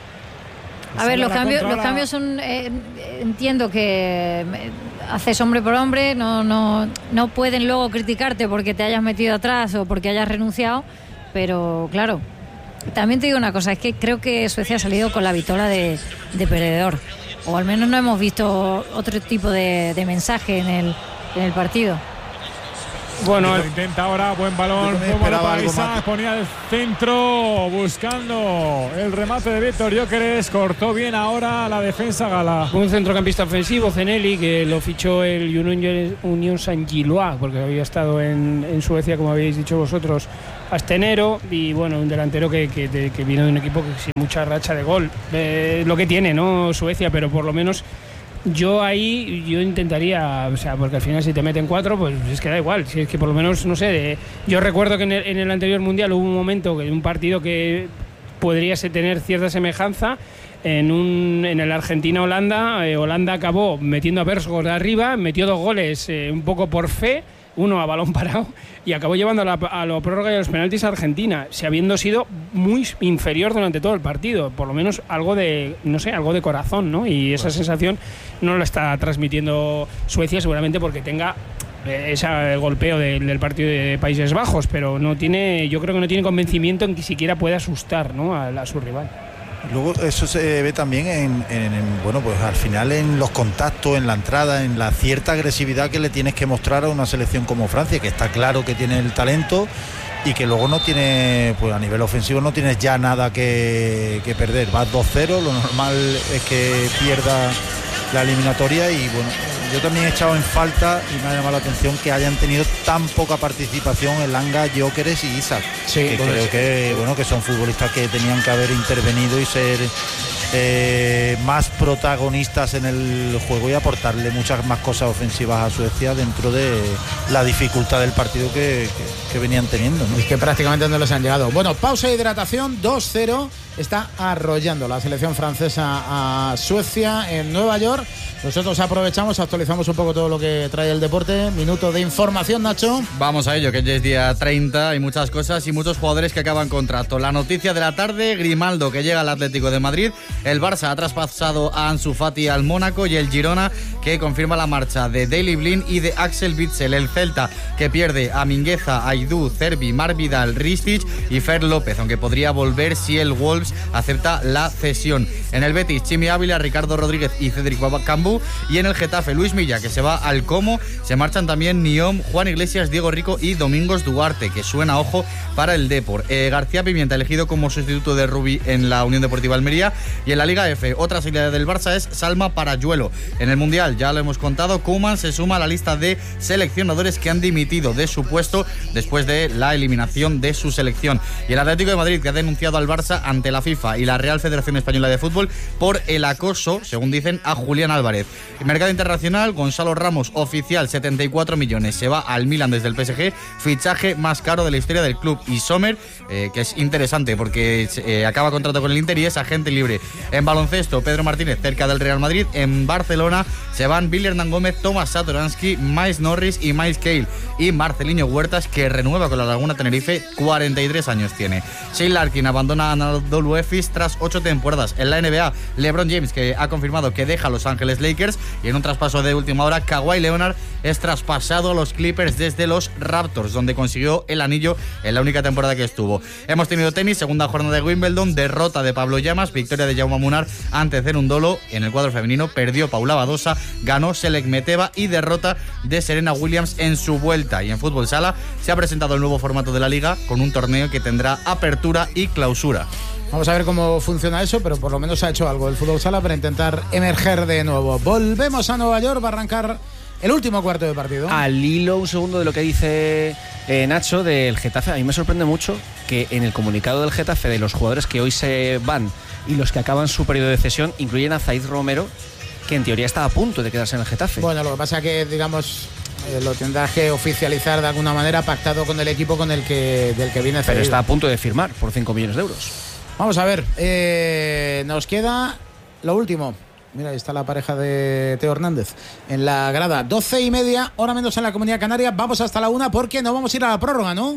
A ver, los cambios son. Entiendo que haces hombre por hombre, no pueden luego criticarte porque te hayas metido atrás o porque hayas renunciado, pero claro, también te digo una cosa, es que creo que Suecia ha salido con la vitola de perdedor, o al menos no hemos visto otro tipo de mensaje en el partido. Bueno, lo intenta ahora, buen balón, para Isaac, ponía el centro, buscando el remate de Víctor Gyökeres, cortó bien ahora la defensa gala. Un centrocampista ofensivo, Zeneli, que lo fichó el Unión Saint-Gilloise, porque había estado en Suecia, como habéis dicho vosotros, hasta enero, y bueno, un delantero que vino de un equipo que sin mucha racha de gol. Lo que tiene, ¿no? Suecia, pero por lo menos... Yo intentaría, o sea, porque al final si te meten 4, pues es que da igual. Si es que por lo menos, no sé, yo recuerdo que en el anterior mundial hubo un momento, un partido que podría tener cierta semejanza en el Argentina-Holanda. Holanda acabó metiendo a Bersgård de arriba, metió 2 goles un poco por fe, uno a balón parado, y acabó llevando a la prórroga y a los penaltis a Argentina, si habiendo sido muy inferior durante todo el partido. Por lo menos algo de, no sé, algo de corazón, ¿no? Y esa sensación no lo está transmitiendo Suecia, seguramente porque tenga ese golpeo del partido de Países Bajos, pero no tiene, yo creo que no tiene convencimiento en que siquiera puede asustar, ¿no?, a su rival. Luego eso se ve también bueno, pues al final en los contactos, en la entrada, en la cierta agresividad que le tienes que mostrar a una selección como Francia, que está claro que tiene el talento y que luego no tiene, pues a nivel ofensivo no tienes ya nada que perder. Vas 2-0, lo normal es que pierda la eliminatoria, y bueno, yo también he echado en falta y me ha llamado la atención que hayan tenido tan poca participación Elanga, Gyökeres y Isaac, que creo que bueno, que son futbolistas que tenían que haber intervenido y ser más protagonistas en el juego y aportarle muchas más cosas ofensivas a Suecia dentro de la dificultad del partido que venían teniendo, ¿no? Es que prácticamente no les han llegado. Bueno, pausa de hidratación, 2-0. Está arrollando la selección francesa a Suecia en Nueva York. Nosotros aprovechamos, actualizamos un poco todo lo que trae el deporte. Minuto de información, Nacho. Vamos a ello, que ya es día 30, hay muchas cosas y muchos jugadores que acaban contrato. La noticia de la tarde, Grimaldo, que llega al Atlético de Madrid. El Barça ha traspasado a Ansu Fati al Mónaco, y el Girona, que confirma la marcha de Daley Blind y de Axel Witsel. El Celta, que pierde a Mingueza, Aidú, Cervi, Marvidal, Ristic y Fer López, aunque podría volver si el Wolves acepta la cesión. En el Betis, Chimi Ávila, Ricardo Rodríguez y Cédric Cambú. Y en el Getafe, Luis Milla, que se va al Como. Se marchan también Niom, Juan Iglesias, Diego Rico y Domingos Duarte, que suena, ojo, para el Depor. García Pimienta, elegido como sustituto de Rubi en la Unión Deportiva Almería. Y en la Liga F, otra salida del Barça es Salma Parayuelo. En el Mundial, ya lo hemos contado, Koeman se suma a la lista de seleccionadores que han dimitido de su puesto después de la eliminación de su selección. Y el Atlético de Madrid, que ha denunciado al Barça ante la FIFA y la Real Federación Española de Fútbol por el acoso, según dicen, a Julián Álvarez. En mercado internacional, Gonzalo Ramos, oficial, 74 millones, se va al Milan desde el PSG, fichaje más caro de la historia del club. Y Sommer, que es interesante porque acaba contrato con el Inter y es agente libre. En baloncesto, Pedro Martínez cerca del Real Madrid. En Barcelona se van Billy Hernán Gómez, Tomás Satoransky, Miles Norris y Miles Cale. Y Marceliño Huertas, que renueva con la Laguna Tenerife, 43 años tiene. Shane Larkin abandona a Anadolu Efes tras 8 temporadas. En la NBA, LeBron James, que ha confirmado que deja a Los Ángeles Lakers. Y en un traspaso de última hora, Kawhi Leonard es traspasado a los Clippers desde los Raptors, donde consiguió el anillo en la única temporada que estuvo. Hemos tenido tenis, segunda jornada de Wimbledon, derrota de Pablo Llamas, victoria de Jaume Munar ante Cerundolo. En el cuadro femenino perdió Paula Badosa, ganó Selek Meteva y derrota de Serena Williams en su vuelta. Y en fútbol sala se ha presentado el nuevo formato de la liga con un torneo que tendrá apertura y clausura. Vamos a ver cómo funciona eso, pero por lo menos ha hecho algo el fútbol sala para intentar emerger de nuevo. Volvemos a Nueva York, va a arrancar el último cuarto de partido. Al hilo, un segundo, de lo que dice Nacho del Getafe, a mí me sorprende mucho que en el comunicado del Getafe de los jugadores que hoy se van y los que acaban su periodo de cesión incluyen a Zaid Romero, que en teoría está a punto de quedarse en el Getafe. Bueno, lo que pasa es que, digamos, lo tendrás que oficializar de alguna manera, pactado con el equipo del que viene cedido. Pero está a punto de firmar por 5 millones de euros. Vamos a ver, nos queda lo último. Mira, ahí está la pareja de Teo Hernández en la grada. 12:30, hora menos en la Comunidad Canaria. Vamos hasta la 1 porque no vamos a ir a la prórroga, ¿no?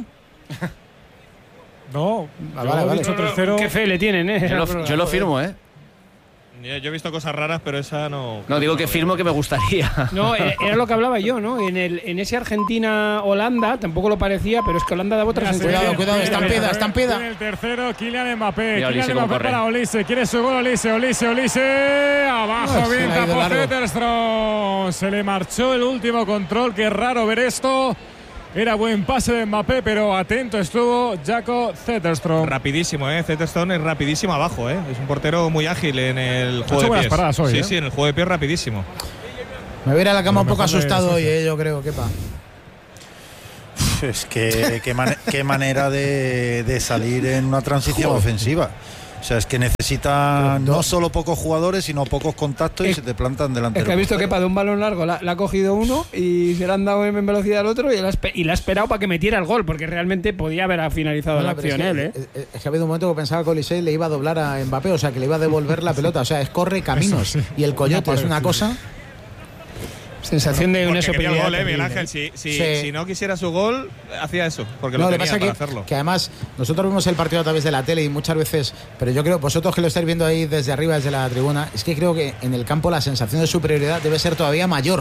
No, vale. Qué fe le tienen, ¿eh? Yo lo firmo, ¿eh? Yo he visto cosas raras, pero esa no. No, digo que firmo que me gustaría. No, era lo que hablaba yo, ¿no? En ese Argentina-Holanda tampoco lo parecía, pero es que Holanda daba otra sensación. Cuidado, estampida. En el tercero, Kylian Mbappé. Mira, Kylian Mbappé para Olise. Quiere su gol, Olise. Abajo, bien tapó Zetterstrom. Se le marchó el último control. Qué raro ver esto. Era buen pase de Mbappé, pero atento estuvo Jakob Zetterstrom. Rapidísimo, Zetterstrom es rapidísimo abajo, Es un portero muy ágil en el juego de pies. Paradas hoy, sí, en el juego de pies rapidísimo. Me voy a ir a la cama un poco asustado hoy, yo creo, Kepa. Es que qué manera de salir en una transición ofensiva. O sea, es que necesita no solo pocos jugadores, sino pocos contactos y se te plantan delante. Es que ha visto que para un balón largo la ha cogido uno y se le han dado en velocidad al otro y la ha esperado para que metiera el gol, porque realmente podía haber finalizado la acción él. Es que ha habido un momento que pensaba que Olise le iba a doblar a Mbappé, o sea, que le iba a devolver la pelota. O sea, corre caminos. Eso, sí. Y el coyote es una cosa. Sensación de una superioridad. Gol, Miguel Ángel. Si no quisiera su gol, hacía eso, porque lo tenía para hacerlo. Que además, nosotros vemos el partido a través de la tele y muchas veces, pero yo creo, vosotros que lo estáis viendo ahí desde arriba, desde la tribuna, es que creo que en el campo la sensación de superioridad debe ser todavía mayor.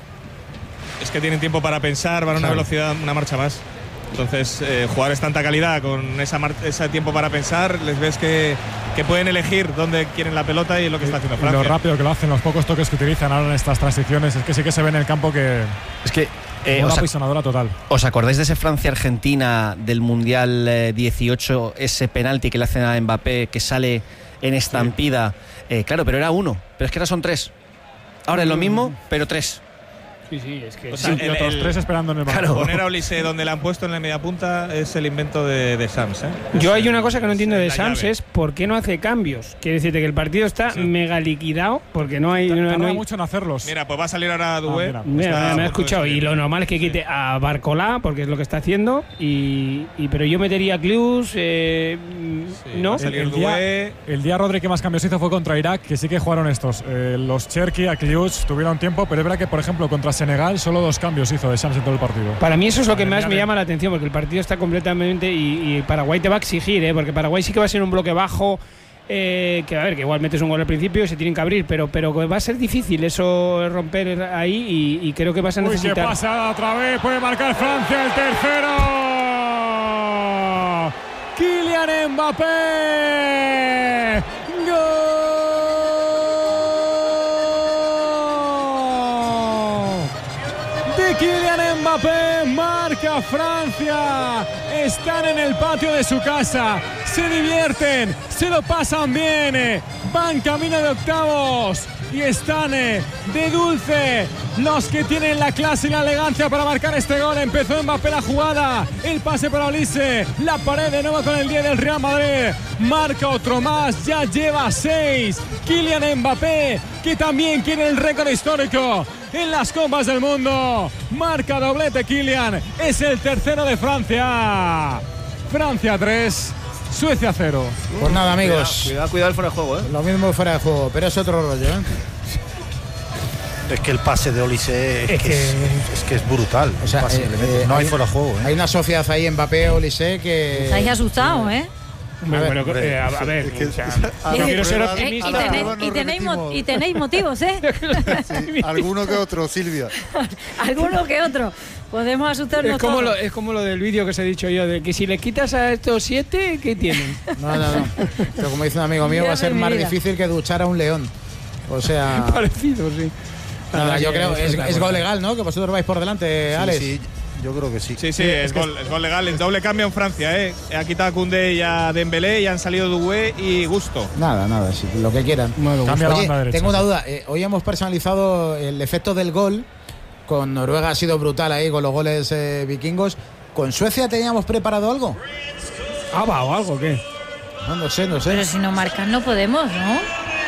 Es que tienen tiempo para pensar, van a una velocidad, una marcha más. Entonces, jugadores tanta calidad con ese tiempo para pensar, les ves que pueden elegir dónde quieren la pelota y lo que está haciendo Francia. Lo rápido que lo hacen, los pocos toques que utilizan ahora en estas transiciones, es que sí que se ve en el campo que es que una pisonadora total. ¿Os acordáis de ese Francia-Argentina del Mundial 18, ese penalti que le hacen a Mbappé que sale en estampida? Sí. Claro, pero era uno, pero es que ahora son tres. Ahora es lo mismo, pero tres. Sí, es que o sea, otros tres esperando en el banco. Claro. Poner a Olise donde le han puesto en la media punta es el invento de Shams. Yo hay una cosa que no entiendo de Shams, es por qué no hace cambios. Quiere decirte que el partido está mega liquidado porque no hay. No hay mucho en hacerlos. Mira, pues va a salir ahora Doué. Me ha escuchado. Y lo normal es que quite a Barcolá porque es lo que está haciendo. Pero yo metería a Klius. ¿No? El día Rodri que más cambios hizo fue contra Irak, que sí que jugaron estos. Los Cherki, a Klius tuvieron tiempo, pero es verdad que, por ejemplo, contra Senegal solo 2 cambios hizo de Shams en todo el partido. Para mí eso es lo que más me llama la atención, porque el partido está completamente y Paraguay te va a exigir, porque Paraguay sí que va a ser un bloque bajo, que a ver, que igual metes un gol al principio y se tienen que abrir, pero va a ser difícil eso romper ahí y creo que vas a necesitar. ¿Qué pasa otra vez? Puede marcar Francia el tercero. Kylian Mbappé. ¡Gol! Kylian Mbappé marca Francia. Están en el patio de su casa, se divierten, se lo pasan bien, van camino de octavos y están de dulce los que tienen la clase y la elegancia para marcar este gol. Empezó Mbappé la jugada, el pase para Olise, la pared de nuevo con el 10 del Real Madrid, marca otro más, ya lleva 6. Kylian Mbappé, que también quiere el récord histórico en las Copas del Mundo, marca doblete Kylian, es el tercero de Francia. Francia 3, Suecia 0. Pues nada, amigos, cuidado el fuera de juego, Lo mismo fuera de juego, pero es otro rollo, Es que el pase de Olise es que es brutal. O sea, no hay fuera de juego. Hay una sociedad ahí, Mbappé, Olise, que... Estáis asustados, A ver, quiero ser optimista. Y tenéis motivos, Sí, alguno que otro, Silvia. Alguno que otro. Podemos asustarnos todos. Es como lo del vídeo que os he dicho yo, de que si le quitas a estos 7, ¿qué tienen? No. Pero como dice un amigo mío, va a ser más difícil que duchar a un león. O sea... Parecido, sí. Nada, yo creo que es gol legal, ¿no? Que vosotros vais por delante, Alex. Sí. Yo creo que sí. Sí, es gol legal. El doble cambio en Francia, Ha quitado a Koundé y a Dembélé y han salido Doué y Gusto. Nada, sí, lo que quieran. Cambia la banda derecha. Tengo una duda. Hoy hemos personalizado el efecto del gol. Con Noruega ha sido brutal ahí con los goles vikingos. ¿Con Suecia teníamos preparado algo? ¿O algo qué? No sé. Pero si no marcan no podemos, ¿no?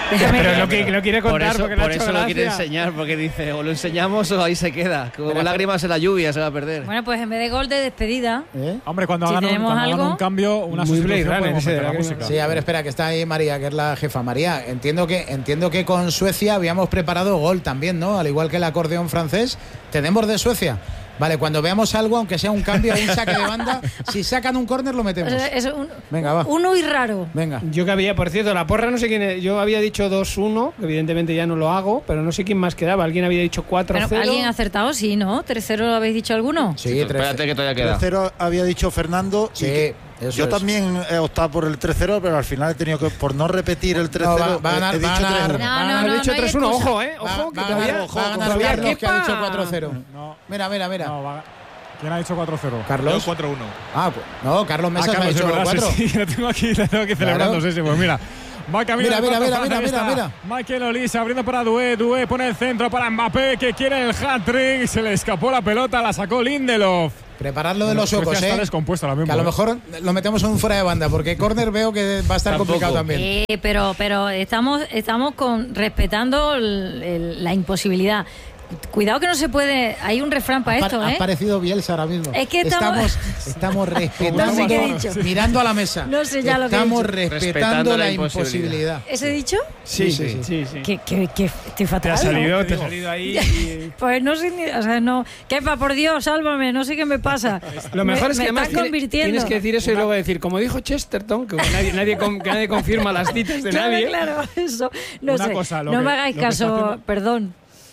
Pero lo quiere Por contar eso, porque le ha por hecho eso lo quiere gracia. enseñar, porque dice, o lo enseñamos o ahí se queda. Como lágrimas en la lluvia se va a perder. Bueno, pues en vez de gol de despedida. Hombre, cuando Si hagan tenemos un algo, cambio, una muy sustitución, Blade Runner, podemos ese de meter la la música. Sí, a ver, espera, que está ahí María, que es la jefa. María, entiendo que con Suecia habíamos preparado gol también, ¿no? Al igual que el acordeón francés. ¿Tenemos de Suecia? Vale, cuando veamos algo, aunque sea un cambio o un saque de banda, si sacan un córner lo metemos. Venga, va. Uno y raro. Venga. Yo que había, por cierto, la porra no sé quién es. Yo había dicho 2-1, que evidentemente ya no lo hago, pero no sé quién más quedaba. Alguien había dicho 4-0. Pero ¿alguien ha acertado? Sí, ¿no? ¿3-0 lo habéis dicho alguno? Sí, espérate que todavía queda. 3-0 había dicho Fernando. Sí, yo es. también he optado por el 3-0, pero al final he tenido que, por no repetir el 3-0, No, va a ganar, he dicho va a ganar. 3-1. No, he dicho 3-1, ojo, ojo, que Va a todavía. ganar todavía Carlos, que ha dicho quepa. 4-0. Mira. No, ¿quién ha dicho 4-0? Carlos. Yo 4-1. Ah, no, Carlos Mesas Carlos, ha dicho es verdad, 4. Sí, lo tengo aquí celebrando, sí, pues mira. Va camino Mira. Michael Olise abriendo para Doué pone el centro para Mbappé, que quiere el hat-trick. Se le escapó la pelota, la sacó Lindelof. Prepararlo de los suecos, Está descompuesto ahora mismo. Que a lo mejor lo metemos en un fuera de banda, porque córner veo que va a estar complicado también. Pero estamos respetando la imposibilidad. Cuidado que no se puede. Hay un refrán para esto, Ha parecido Bielsa ahora mismo. Es que estamos respetando, No sé qué he dicho. mirando a la mesa. No sé ya lo que he estamos dicho. respetando la imposibilidad. ¿Ese he dicho? Sí. Que estoy fatal. Te ha salido, ¿no? ahí. Y... Pues no sé, o sea, no. Kepa, por Dios, sálvame, no sé qué me pasa. Lo mejor es que me además están convirtiendo. tienes que decir eso y luego decir, como dijo Chesterton, que nadie confirma las citas de nadie. Claro, eso. No Una sé. cosa, No me hagáis caso, perdón.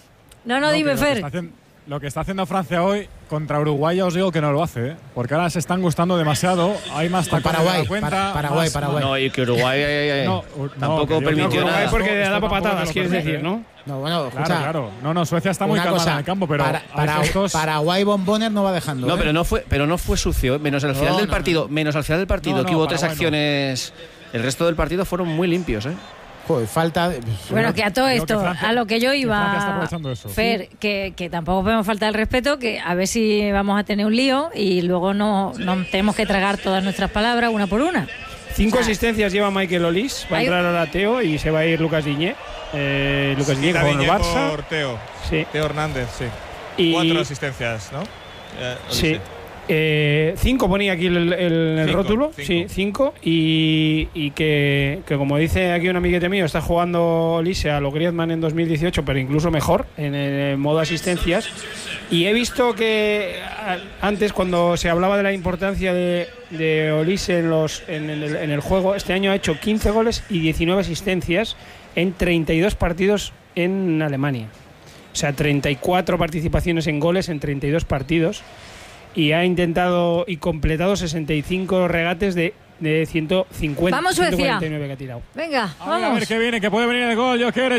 No, dime, Fer. Lo que está haciendo Francia hoy contra Uruguay, ya os digo que no lo hace, ¿eh? Porque ahora se están gustando demasiado. Hay más tacones de la cuenta. Paraguay. No, y que Uruguay tampoco permitió nada. Porque da patadas, quieres decir, ¿no? No, bueno, escucha. Claro. No, Suecia está muy calmada en el campo, pero Paraguay Bomboner no va dejando. No, pero no fue sucio, menos al final del partido, que hubo 3 acciones. El resto del partido fueron muy limpios, ¿eh? Joder, falta. Bueno, que a todo esto, a lo que yo iba, eso. Fer, que tampoco podemos faltar el respeto, que a ver si vamos a tener un lío y luego no tenemos que tragar todas nuestras palabras una por una. 5 asistencias lleva Michael Olise, va a entrar ahora Teo y se va a ir Lucas Digne. Lucas Digne con el Barça. Por Teo. Sí. Teo Hernández, sí. Y 4 asistencias, ¿no? Sí. 5 ponía aquí el rótulo. 5. Sí, 5. Y que como dice aquí un amiguete mío, está jugando Olise a lo Griezmann en 2018, pero incluso mejor en el modo asistencias. Y he visto que antes, cuando se hablaba de la importancia de Olise en el juego, este año ha hecho 15 goles y 19 asistencias en 32 partidos en Alemania. O sea, 34 participaciones en goles en 32 partidos. Y ha intentado y completado 65 regates de 150. Vamos, Suecia. 149 que ha tirado. Venga, vamos. A ver que viene, que puede venir el gol. Yo quiere.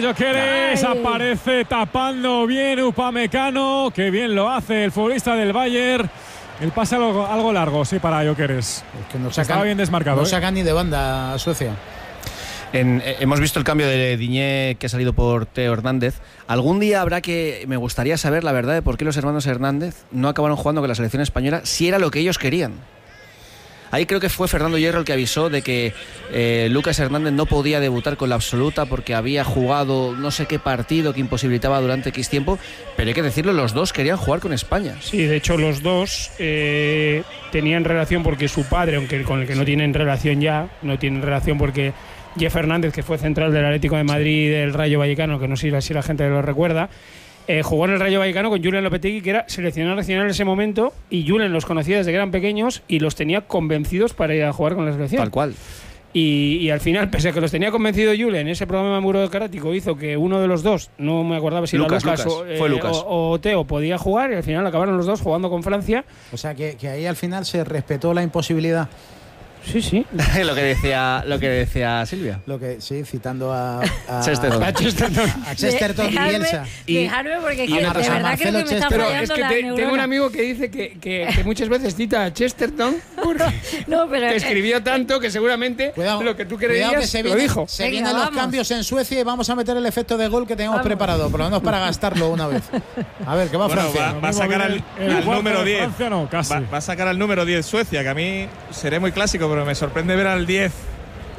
Aparece tapando bien Upamecano. Que bien lo hace el futbolista del Bayern. El pase algo largo, sí, para Jokeres. Que estaba bien desmarcado. No sacan ni de banda a Suecia. Hemos visto el cambio de Digne que ha salido por Teo Hernández. Algún día me gustaría saber la verdad de por qué los hermanos Hernández no acabaron jugando con la selección española si era lo que ellos querían. Ahí creo que fue Fernando Hierro el que avisó de que Lucas Hernández no podía debutar con la absoluta porque había jugado no sé qué partido que imposibilitaba durante X tiempo, pero hay que decirlo, los dos querían jugar con España. Sí, de hecho los dos tenían relación porque su padre, aunque con el que no tienen relación ya, no tienen relación porque Jeff Hernández, que fue central del Atlético de Madrid y del Rayo Vallecano, que no sé si la gente lo recuerda, jugó en el Rayo Vallecano con Julen Lopetegui, que era seleccionador nacional en ese momento, y Julen los conocía desde que eran pequeños y los tenía convencidos para ir a jugar con la selección. Tal cual. Y al final, pese a que los tenía convencido Julen, ese programa burocrático hizo que uno de los dos, no me acordaba si Lucas, era Lucas, o Teo, podía jugar, y al final acabaron los dos jugando con Francia. O sea, que ahí al final se respetó la imposibilidad. Sí. lo que decía Silvia. Sí, citando a Chesterton. A Chesterton y Bielsa. Dejarme porque de verdad creo que me está Pero fallando es que la neurona. tengo un amigo que dice que muchas veces cita a Chesterton no, pero que escribió tanto que seguramente lo que tú creías que lo dijo. Se vienen los cambios en Suecia y vamos a meter el efecto de gol que teníamos preparado, por lo menos para gastarlo una vez. A ver, ¿qué va Francia? Va a sacar al número 10. Francia, no, casi. Va a sacar al número 10 Suecia, que a mí seré muy clásico, pero me sorprende ver al 10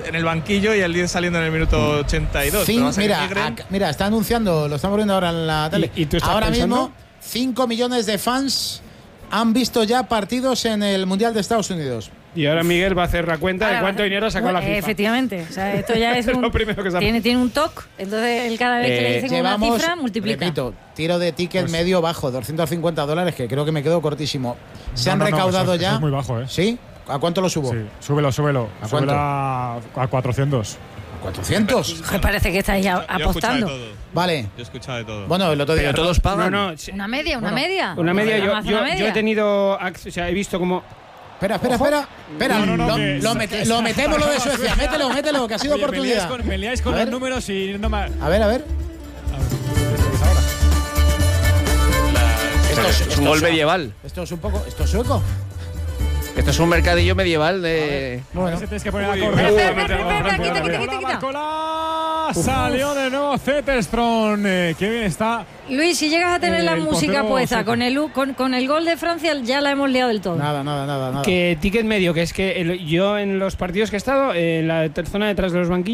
en el banquillo y el 10 saliendo en el minuto 82. Mira, está anunciando, lo estamos viendo ahora en la tele. ¿Y tú estás ahora pensando? mismo, 5 millones de fans han visto ya partidos en el Mundial de Estados Unidos. Y ahora Miguel va a hacer la cuenta de cuánto dinero ha sacado la FIFA. Efectivamente. O sea, esto ya es lo primero que sabe. tiene un toque. Entonces, él cada vez que le dicen una cifra, multiplica. Repito, tiro de ticket medio bajo, $250, que creo que me quedo cortísimo. Se han recaudado eso ya. es muy bajo, ¿eh? ¿Sí? ¿A cuánto lo subo? Sí, súbelo. ¿A cuánto? A 400. ¿400? Me parece que estáis apostando. Vale. Yo he escuchado de todo. Bueno, el otro día. Pero todos pagan. Una media. Una media. Yo he tenido. O sea, he visto como. Espera. Lo metemos lo de Suecia. Mételo, que ha sido oportunidad. Me liáis con los números y no me. A ver. Esto es un gol medieval. Esto es sueco. Esto es un mercadillo medieval de. Bueno, tienes que poner la salió de nuevo Zetterström. Qué bien está. Luis, si llegas a tener la música puesta con el gol de Francia, ya la hemos liado del todo. Nada. Que ticket medio, que es que yo en los partidos que he estado, en la zona detrás de los banquillos.